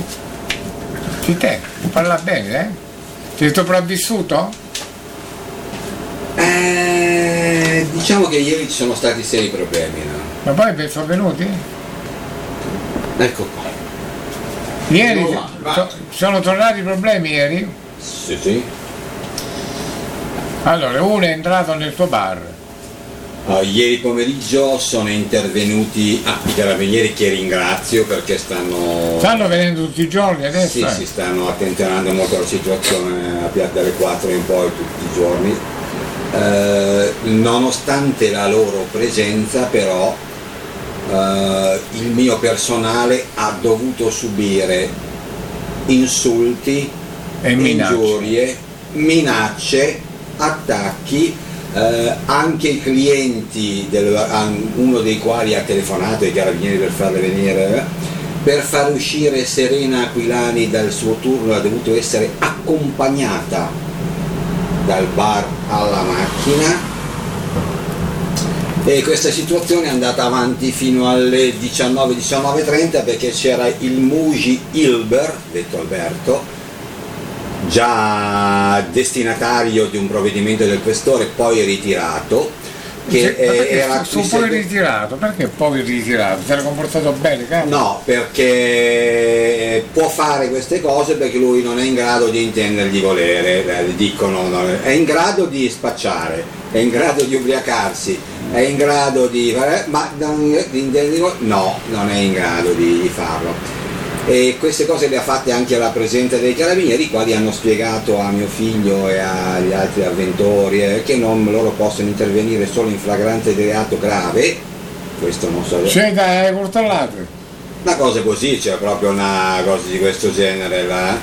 Ci te, parla bene, eh? Sei sopravvissuto? Eh, diciamo che ieri ci sono stati seri problemi, no? Ma poi sono venuti? Ecco qua. Ieri No, va, va. so- sono tornati i problemi ieri? Sì, sì. Allora, uno è entrato nel tuo bar. Uh, ieri pomeriggio sono intervenuti ah, i carabinieri, che ringrazio perché stanno Stanno venendo tutti i giorni adesso? sì, eh? si stanno attenzionando molto alla situazione a più dalle quattro in poi tutti i giorni. Eh, nonostante la loro presenza però eh, il mio personale ha dovuto subire insulti, E minacce. ingiurie, minacce, attacchi. Eh, anche i clienti, del, uno dei quali ha telefonato ai carabinieri per farle venire, per far uscire Serena Aquilani dal suo turno ha dovuto essere accompagnata dal bar alla macchina, e questa situazione è andata avanti fino alle diciannove diciannove e trenta perché c'era il Muji Ilber, detto Alberto, già destinatario di un provvedimento del questore poi ritirato, che Cioè, ma perché era su poi ritirato? Perché poi ritirato? Si era comportato bene, cazzo? no, perché può fare queste cose perché lui non è in grado di intendergli volere, eh, dicono, no, è in grado di spacciare, è in grado di ubriacarsi, è in grado di fare, ma non, di intendergli volere, no, non è in grado di, di farlo. E queste cose le ha fatte anche alla presenza dei carabinieri, i quali hanno spiegato a mio figlio e agli altri avventori eh, che non loro possono intervenire solo in flagranza di reato grave, questo non so. C'è da controllate. Una cosa così, c'è proprio una cosa di questo genere là.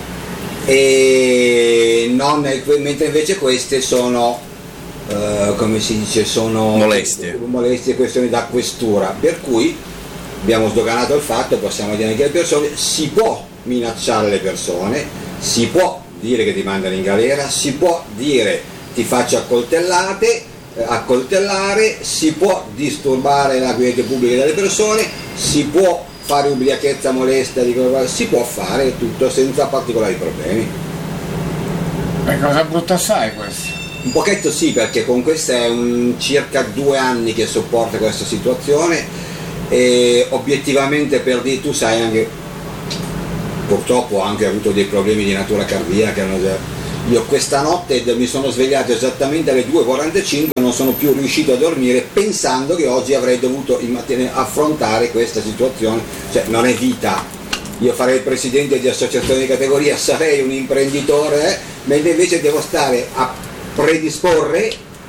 E non, mentre invece queste sono, eh, come si dice, sono Molestie. molestie, questioni da questura, per cui abbiamo sdoganato il fatto, possiamo dire anche alle persone, si può minacciare le persone, si può dire che ti mandano in galera, si può dire ti faccio accoltellate, eh, accoltellare, si può disturbare la quiete pubblica delle persone, si può fare ubriachezza molesta, si può fare tutto senza particolari problemi. È cosa brutta assai questo. Un pochetto sì, perché con questa è un circa due anni che sopporta questa situazione e obiettivamente per dire, tu sai anche, purtroppo ho anche avuto dei problemi di natura cardiaca. Io questa notte mi sono svegliato esattamente alle due e quarantacinque, non sono più riuscito a dormire pensando che oggi avrei dovuto affrontare questa situazione, cioè non è vita. Io farei il presidente di associazione di categoria, sarei un imprenditore, eh, mentre invece devo stare a predisporre,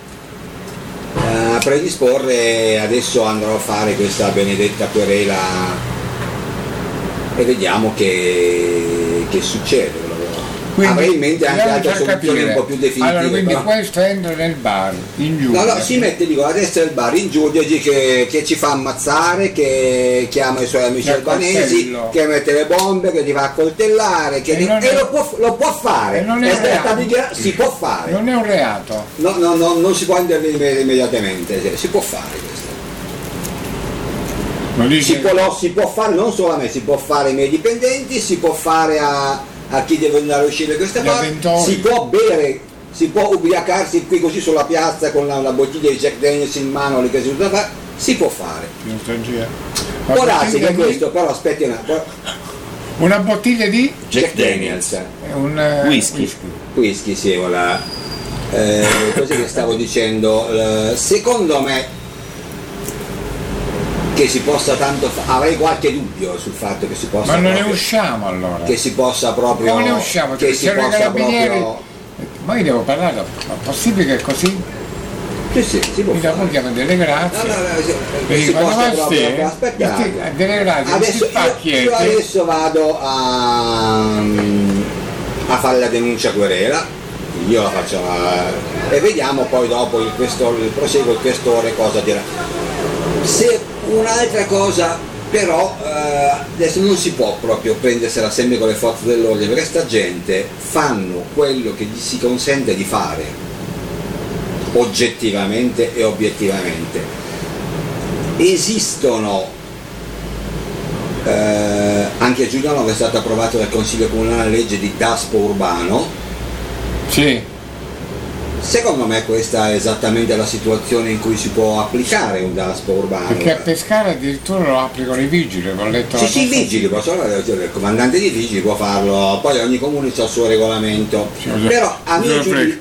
a predisporre, adesso andrò a fare questa benedetta querela e vediamo che, che succede. Quindi, avrei in mente anche altre soluzioni un po' più definitive. Allora, quindi però... questo entra nel bar in giugno. No, no, si mette, dico, a destra del bar in giugno che, che ci fa ammazzare, che chiama i suoi amici albanesi, che mette le bombe, che ti fa accoltellare, che e, di... e lo, può, lo può fare. Non è è di... Si può fare. Non è un reato. No, no, no, non si può intervenire immediatamente, si può fare questo. Dice... Si, può, si può fare non solo a me, si può fare ai miei dipendenti, si può fare a a chi deve andare a uscire questa parte, si può bere, si può ubriacarsi qui così sulla piazza con la, la bottiglia di Jack Daniels in mano, le cose da fare, si può fare. Può darsi che questo, però aspetti una, però... una bottiglia di Jack, Jack Daniels, Daniels. Un uh, whisky. whisky, whisky sì, voilà. Eh, così che stavo dicendo, eh, secondo me che si possa tanto fa- avrei qualche dubbio sul fatto che si possa ma non proprio, ne usciamo allora che si possa proprio come ne usciamo? Che si possa proprio ma io devo parlare, ma è possibile che è così? Sì, sì, si può mi fare. chiamo delle grazie. No, no, no, si, si possa proprio aspettare. Delle grazie, adesso, io, io adesso vado a, a fare la denuncia querela, io la faccio a, e vediamo poi dopo il, questore, il proseguo il questore cosa dirà. Se un'altra cosa però eh, adesso non si può proprio prendersela sempre con le forze dell'ordine, perché sta gente fanno quello che gli si consente di fare oggettivamente e obiettivamente. Esistono eh, anche a Giuliano è stata approvata dal Consiglio Comunale la legge di Daspo urbano. Sì. Secondo me questa è esattamente la situazione in cui si può applicare un Daspo urbano. Perché a Pescara addirittura lo applicano i vigili, ho letto. Sì, sì, i vigili, il comandante di vigili può farlo, poi ogni comune ha il suo regolamento. Sì, però a mio giudizio,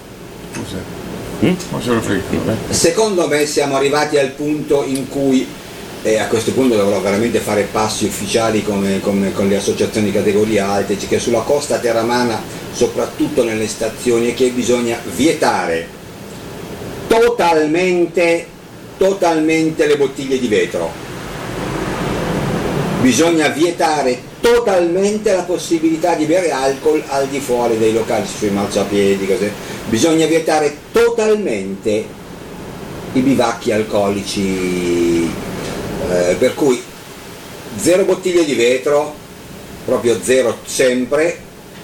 secondo me siamo arrivati al punto in cui, e a questo punto dovrò veramente fare passi ufficiali come, come con le associazioni di categoria alte, che sulla costa terramana, soprattutto nelle stazioni, è che bisogna vietare totalmente, totalmente le bottiglie di vetro. Bisogna vietare totalmente la possibilità di bere alcol al di fuori dei locali, sui marciapiedi, così. Bisogna vietare totalmente i bivacchi alcolici, eh, per cui zero bottiglie di vetro, proprio zero sempre.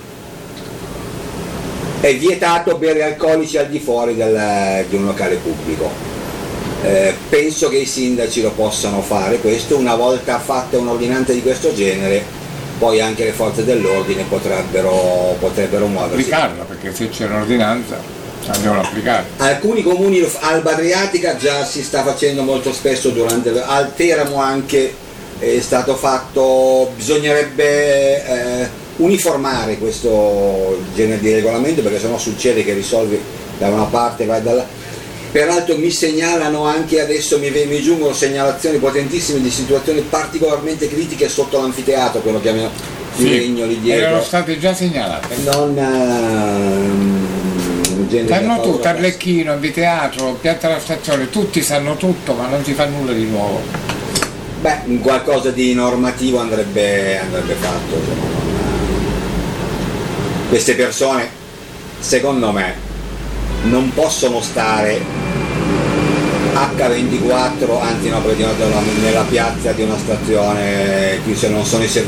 È vietato bere alcolici al di fuori del, di un locale pubblico. Eh, penso che i sindaci lo possano fare questo, una volta fatta un'ordinanza di questo genere, poi anche le forze dell'ordine potrebbero, potrebbero muoversi. Applicarla, perché se c'è un'ordinanza la devono applicare. Alcuni comuni, Alba Adriatica già si sta facendo molto spesso, durante al Teramo anche è stato fatto, bisognerebbe eh, uniformare questo genere di regolamento, perché sennò succede che risolvi da una parte e vai dall'altra. Peraltro mi segnalano anche adesso, mi, mi giungono segnalazioni potentissime di situazioni particolarmente critiche sotto l'anfiteatro, quello che chiamiamo il sì, legno lì dietro. Erano state già segnalate. Non uh, sanno tutto, Arlecchino, Anfiteatro, Piazza della Stazione, tutti sanno tutto, ma non si fa nulla di nuovo. Beh, qualcosa di normativo andrebbe, andrebbe fatto. Queste persone, secondo me, non possono stare acca ventiquattro, anzi no, perché nella piazza di una stazione, qui se non sono i servizi,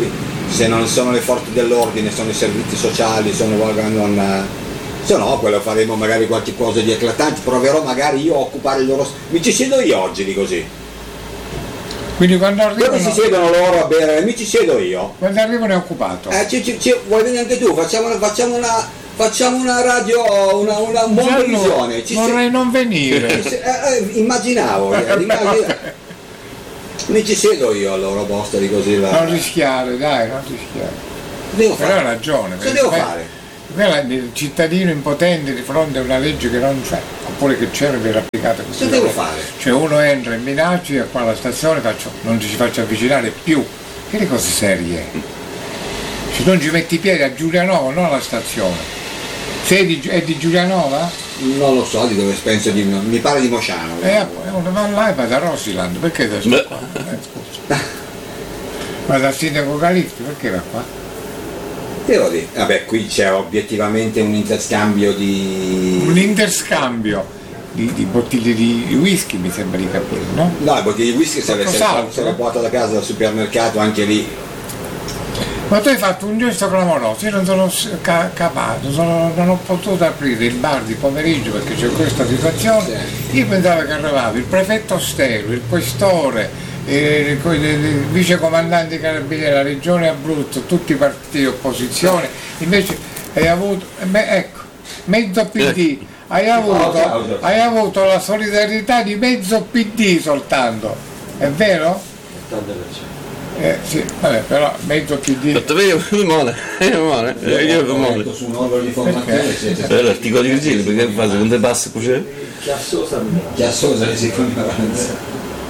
se non sono le forze dell'ordine, sono i servizi sociali, sono non, se no quello faremo magari qualche cosa di eclatante, proverò magari io a occupare il loro, mi ci siedo io oggi di così. Quindi quando arrivano... Dove si siedono loro a bere, mi ci siedo io. Quando arrivano è occupato. Eh, ci, ci, ci, vuoi venire anche tu? Facciamo, facciamo una... Facciamo una radio, una, una buona visione. Ci vorrei se... non venire. Se... Eh, eh, immaginavo, eh, immaginavo. Mi ci siedo io al loro posto di così là. Non rischiare, dai, non rischiare. Devo Però fare. hai ragione. Cosa devo fare? Il cittadino impotente di fronte a una legge che non c'è, oppure che c'è e viene applicata così. Cosa devo fare? Cioè uno entra in minaccia e qua alla stazione faccio, non ci si faccia avvicinare più. Che le cose serie? Se non ci metti i piedi a Giulianova, non alla stazione. Sei di, è di Giulianova? Non lo so di dove penso di mi pare di Mosciano. Eh, uno va là e va da Rosiland, perché da qua? Eh, scusa. Va dal sindaco Califti, perché va qua? Devo dire, vabbè, qui c'è obiettivamente un interscambio di... Un interscambio di, di bottiglie di whisky, mi sembra di capire, no? No, le bottiglie di whisky se le, se, se le porta da casa dal supermercato, anche lì. Ma tu hai fatto un gesto clamoroso, io non sono ca- capace, sono, non ho potuto aprire il bar di pomeriggio perché c'è questa situazione. Sì. Io pensavo che arrivava il prefetto Stelo, il questore, Eh, il vicecomandante carabinieri, la regione Abruzzo, tutti i partiti di opposizione, invece hai avuto, beh, ecco, mezzo P D, hai avuto, hai avuto la solidarietà di mezzo P D soltanto, è vero? Eh, sì, vabbè, però mezzo P D. Fatto vero, mi male, mi male, io mi male. Su un organo di formazione. Per l'articolo di Virgilio, perché fa secondo te passa cucire? Chiassosa, chiassosa di seconda.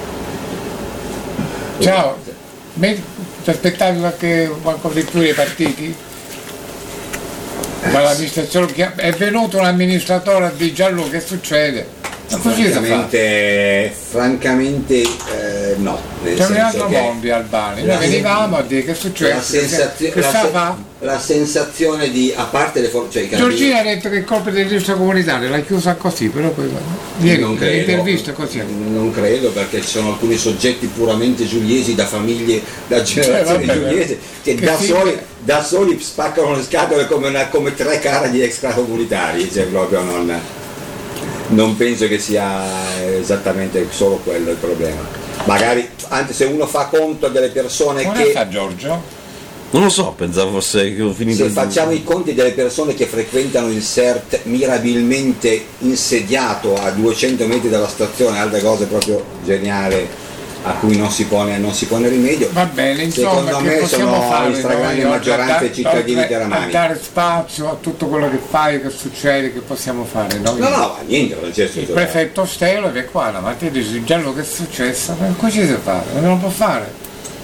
Ciao, ti aspettavi qualche qualcosa di più dei partiti? Ma l'amministrazione, è venuto un amministratore di Gianluca, che succede? Ma così francamente, francamente eh, no. C'è un altro mondo di Albani, noi venivamo a dire che succede, la, sensazio- che la, sa se- fa? la sensazione di, a parte le forze, cioè, Giorgina ha detto che il colpo del registro comunitario l'ha chiusa così, però poi ieri l'intervista così. Non credo, perché ci sono alcuni soggetti puramente giuliesi, da famiglie, da generazioni cioè, giuliesi, che, che da, soli, da soli spaccano le scatole come, una, come tre cara di extracomunitari, cioè proprio non, non penso che sia esattamente solo quello il problema. Magari anche se uno fa conto delle persone come che... fa Giorgio? Non lo so, pensavo fosse che ho finito. Se facciamo i conti delle persone che frequentano il S E R T mirabilmente insediato a duecento metri dalla stazione, altre cose proprio geniali a cui non si pone, non si pone rimedio. Va bene, insomma, secondo che me possiamo sono fare la stragrande maggioranza dei cittadini teramani. A dare spazio a tutto quello che fai, che succede, che possiamo fare noi. No, no, niente, non c'è il prefetto Stelo è qua, la mattina dice già quello che è successo, ma così si fa, non lo può fare.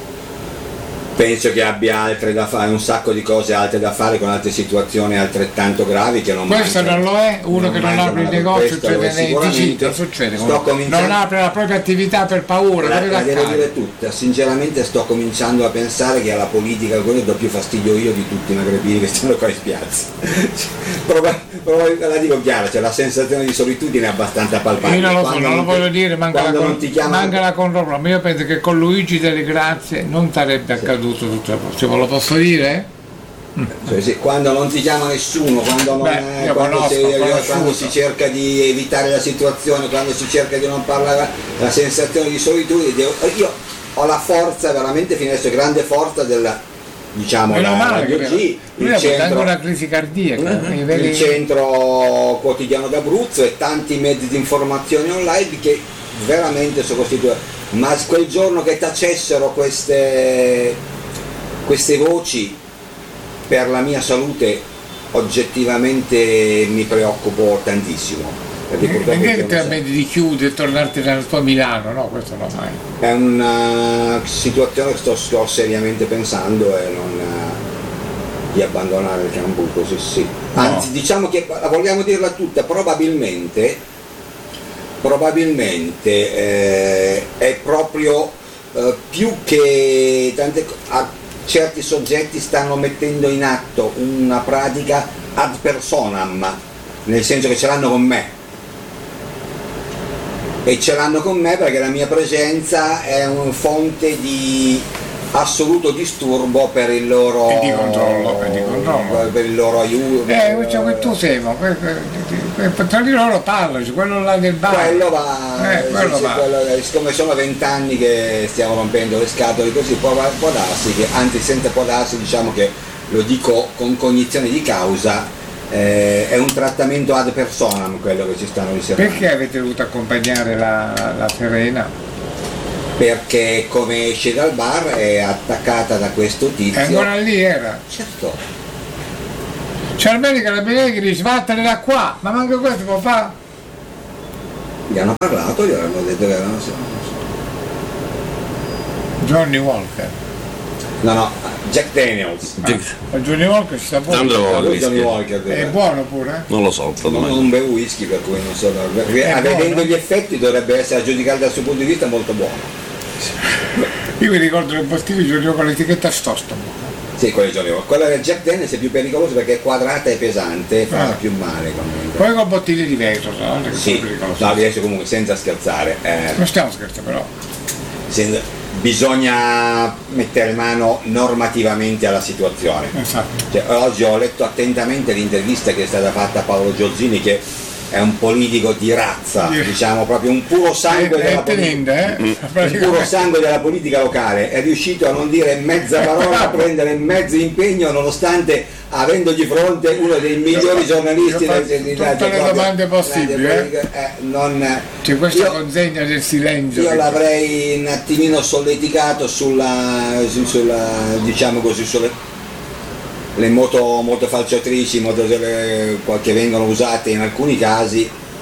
Penso che abbia altre da fare, un sacco di cose altre da fare con altre situazioni altrettanto gravi che non questo mangiano, non lo è, uno non che non apre il negozio, cioè, succede, non apre la propria attività per paura, la, la devo dire tutta, sinceramente sto cominciando a pensare che alla politica quello do più fastidio io di tutti i magrebini che stanno qua in spiazza. Proba, proba, la dico chiara, cioè la sensazione di solitudine è abbastanza palpabile. Io non lo so, non lo voglio dire, manca la, con, chiamano... manca la controllo, ma io penso che con Luigi delle Grazie non sarebbe accaduto tutto il prossimo, lo posso dire? Cioè, sì, quando non ti chiama nessuno, quando, non, Beh, eh, quando, conosco, si, quando si cerca di evitare la situazione, quando si cerca di non parlare, la sensazione di solitudine, devo, io ho la forza, veramente fino adesso, grande forza della, diciamo, meno la male Radio che G, il centro, una crisi cardiaca, il vedi... centro quotidiano d'Abruzzo e tanti mezzi di informazione online che veramente sono costituiti, ma quel giorno che tacessero queste, queste voci per la mia salute oggettivamente mi preoccupo tantissimo. Perché ti permetti di chiudere e tornarti nella tua Milano? No, questo no mai. È una situazione che sto, sto seriamente pensando e non di abbandonare il campo così sì. Anzi, no. Diciamo che vogliamo dirla tutta, probabilmente probabilmente eh, è proprio eh, più che tante a, certi soggetti stanno mettendo in atto una pratica ad personam, nel senso che ce l'hanno con me e ce l'hanno con me perché la mia presenza è una fonte di assoluto disturbo per il loro E di controllo, e di controllo. per il loro aiuto. Eh, cioè, tu sei, ma que- que- que- tra di loro parlano, cioè, quello là del bar. Quello va, Eh, quello sì, sì, va. quello- siccome sono vent'anni che stiamo rompendo le scatole così, può, può darsi che, anzi senza può darsi, diciamo che lo dico con cognizione di causa, eh, è un trattamento ad personam quello che ci stanno riservando. Perché avete dovuto accompagnare la, la Serena? Perché come esce dal bar è attaccata da questo E tizio. ancora lì era. Certo. C'è almeno i carabinieri che dice vattene da qua, ma manco questo può fare. Gli hanno parlato, gli hanno detto che erano. Johnny Walker. No, no, Jack Daniels. Ah, Johnny Walker ci sta buono. Andrò Lui Johnny whisky. Walker. È buono pure? Non lo so, secondo Non, me. non bevo whisky, per cui non so. Perché, È vedendo buono? gli effetti dovrebbe essere, a giudicare dal suo punto di vista, molto buono. Io mi ricordo le bottiglie di Johnny con l'etichetta stosto. Sì, quello di Johnny Walker. Quella del Jack Daniels è più pericolosa perché è quadrata e pesante, fa Ah. più male comunque. Poi con bottiglie di vetro, tra l'altro, che Sì, sono pericolose. no, adesso comunque senza scherzare. eh, Non stiamo scherzando però. sen- bisogna mettere mano normativamente alla situazione. Esatto. Cioè, oggi ho letto attentamente l'intervista che è stata fatta a Paolo Giorgini, che è un politico di razza, Sì. diciamo proprio un puro sangue È, della è tenente, politica. eh? Un puro sangue della politica locale, è riuscito a non dire mezza parola, a prendere mezzo impegno, nonostante avendo di fronte uno dei migliori giornalisti Io ho fatto del- di- tutte di- le di- domande di- possibili, di- eh. eh, non- C'è questa io- consegna del silenzio. io che- l'avrei un attimino solleticato sulla, su- sulla diciamo così, sulle le moto, moto falciatrici, moto eh, che vengono usate in alcuni casi,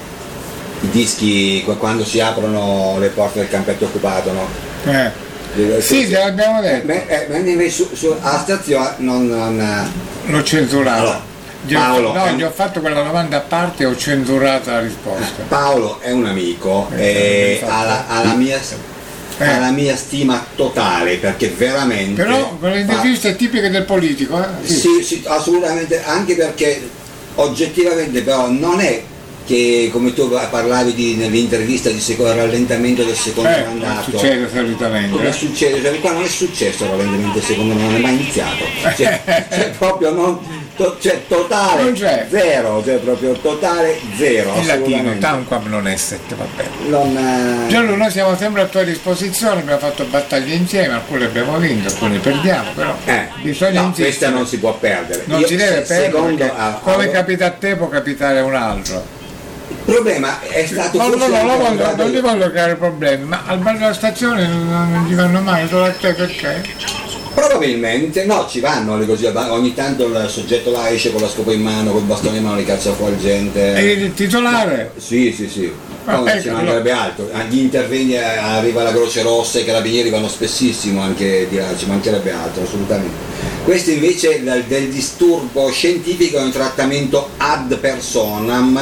i dischi qu- quando si aprono le porte del campetto occupato, no? Eh. Eh, Sì, te l'abbiamo eh, detto. beh, eh, beh, su, su, a stazione non, non L'ho censurato. Allora, Gli ho- Paolo, no, è un- gli ho fatto quella domanda a parte e ho censurato la risposta. Paolo è un amico Eh, e infatti. ha la, ha la mia Eh. ha la mia stima totale, perché veramente Però quelle interviste tipiche del politico, eh? Sì, sì, assolutamente, anche perché oggettivamente però non è che, come tu parlavi di, nell'intervista di secondo, rallentamento del secondo Eh, mandato, succede solitamente. come eh. succede, cioè, qua non è successo il rallentamento del secondo, non è mai iniziato, cioè, cioè proprio non, to, cioè, totale Non c'è. zero, cioè proprio totale zero, In latino, assolutamente. tanquam non esset, va bene. Non, eh, Gianlu, noi siamo sempre a tua disposizione, abbiamo fatto battaglie insieme, alcune abbiamo vinto, alcune perdiamo, però eh, bisogna no, insistere. questa non si può perdere. Non Io, si deve se- perdere, secondo, perché ah, come allora, capita a te può capitare a un altro. il problema è stato No, no, forse no, anche no, un voglio- grado- non gli voglio creare problemi, ma al bar della stazione non, non gli vanno mai, solo a te perché? Probabilmente no, ci vanno le così, ogni tanto il soggetto là esce con la scopa in mano, col bastone in mano, li caccia fuori gente. E il titolare? Sì, sì, sì. Ah, No, ecco, ci mancherebbe altro. Agli interventi eh, arriva la Croce Rossa, i carabinieri vanno spessissimo anche di là, ci mancherebbe altro, assolutamente. Questo invece del, del disturbo scientifico è un trattamento ad personam,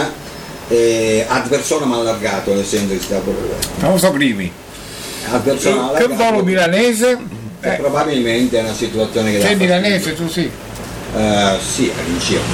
eh, ad personam allargato, nel senso che sta Famoso primi. ad personam Che allargato. volo milanese? Eh, Eh, probabilmente è una situazione che dà sei fastidio. milanese, tu sì. Eh, sì, all'incirca.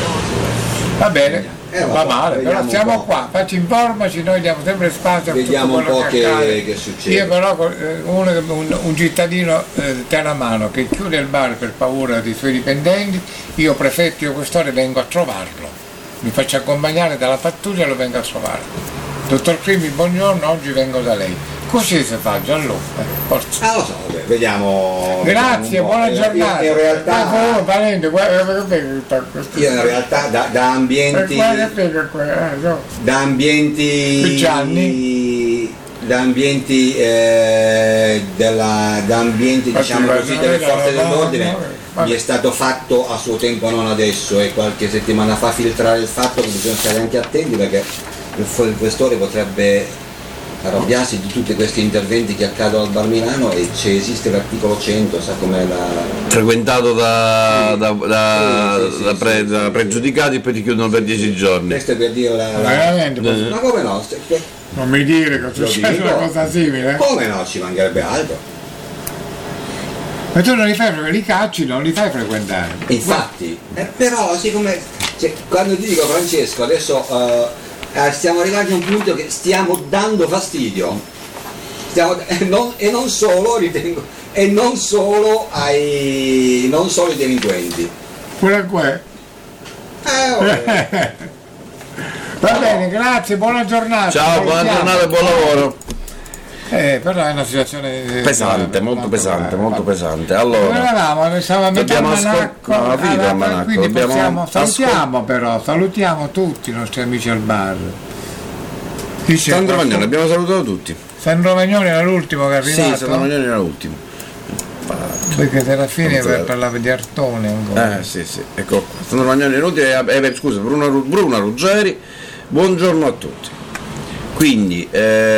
Va bene, Eh, va va, male, vediamo però un siamo po'. qua, facci informaci, noi diamo sempre spazio a tutto Vediamo un quello po' che- accade. che succede. Io però eh, uno, un, un cittadino eh, teramano che chiude il bar per paura dei suoi dipendenti, io prefetto, io quest'ora vengo a trovarlo, mi faccio accompagnare dalla pattuglia e lo vengo a trovare. Dottor Crimi, buongiorno, oggi vengo da lei. Così si fa, Gianlu, eh, forza. Ah, lo so, vabbè, vediamo. Grazie, vediamo un po'. buona In- giornata. In, in realtà, Eh, valente, guarda, guarda, guarda, guarda. io in realtà da, da ambienti. Eh, guarda, guarda, guarda, eh, no. Da ambienti. Gianni. Da ambienti eh, della, da ambienti diciamo Infatti, così no, delle no, forze no, no, dell'ordine no, vabbè. mi è stato fatto a suo tempo, non adesso, e qualche settimana fa, filtrare il fatto che bisogna stare anche attenti perché il fu- il questore potrebbe arrabbiarsi di tutti questi interventi che accadono al Bar Milano, e c'è, esiste l'articolo cento, sa com'è la. Frequentato da, da, da, Sì, sì, da sì, pre- sì, da sì, pregiudicati e poi ti chiudono per dieci giorni. Questo è per dire la. la- Veramente, Eh. Ma come no? Se- que- non mi dire che Lo succede dico. una cosa simile. Come no? Ci mancherebbe altro. Ma tu non li fai frequentare, li cacci, non li fai frequentare. Infatti, eh, però siccome cioè, quando ti dico, Francesco, adesso eh, eh, stiamo arrivati a un punto che stiamo dando fastidio. Stiamo- e, non, e non solo, ritengo, e non solo ai, non solo ai delinquenti. Pure qua. Eh, Va bene, grazie, buona giornata. Ciao, buona giornata e buon lavoro. Eh, però è una situazione pesante, eh, molto pesante, bene, molto va. pesante. Allora, Dove eravamo? Noi siamo a metà dobbiamo Manacco, ascol- no, finito allora, il Manacco, quindi dobbiamo possiamo, salutiamo ascol- però, salutiamo tutti i nostri amici al bar. Dice, Sandro Magnoni, abbiamo salutato tutti. Sandro Magnoni era l'ultimo che è arrivato. Sì, Sandro Magnoni era l'ultimo. Perché Serafini Non so. per parlare di Artone ancora. Eh sì sì, ecco qua. Sandro Magnoni inutile, eh, eh, scusa, Bruna, Bruna Ruggeri, buongiorno a tutti. Quindi eh,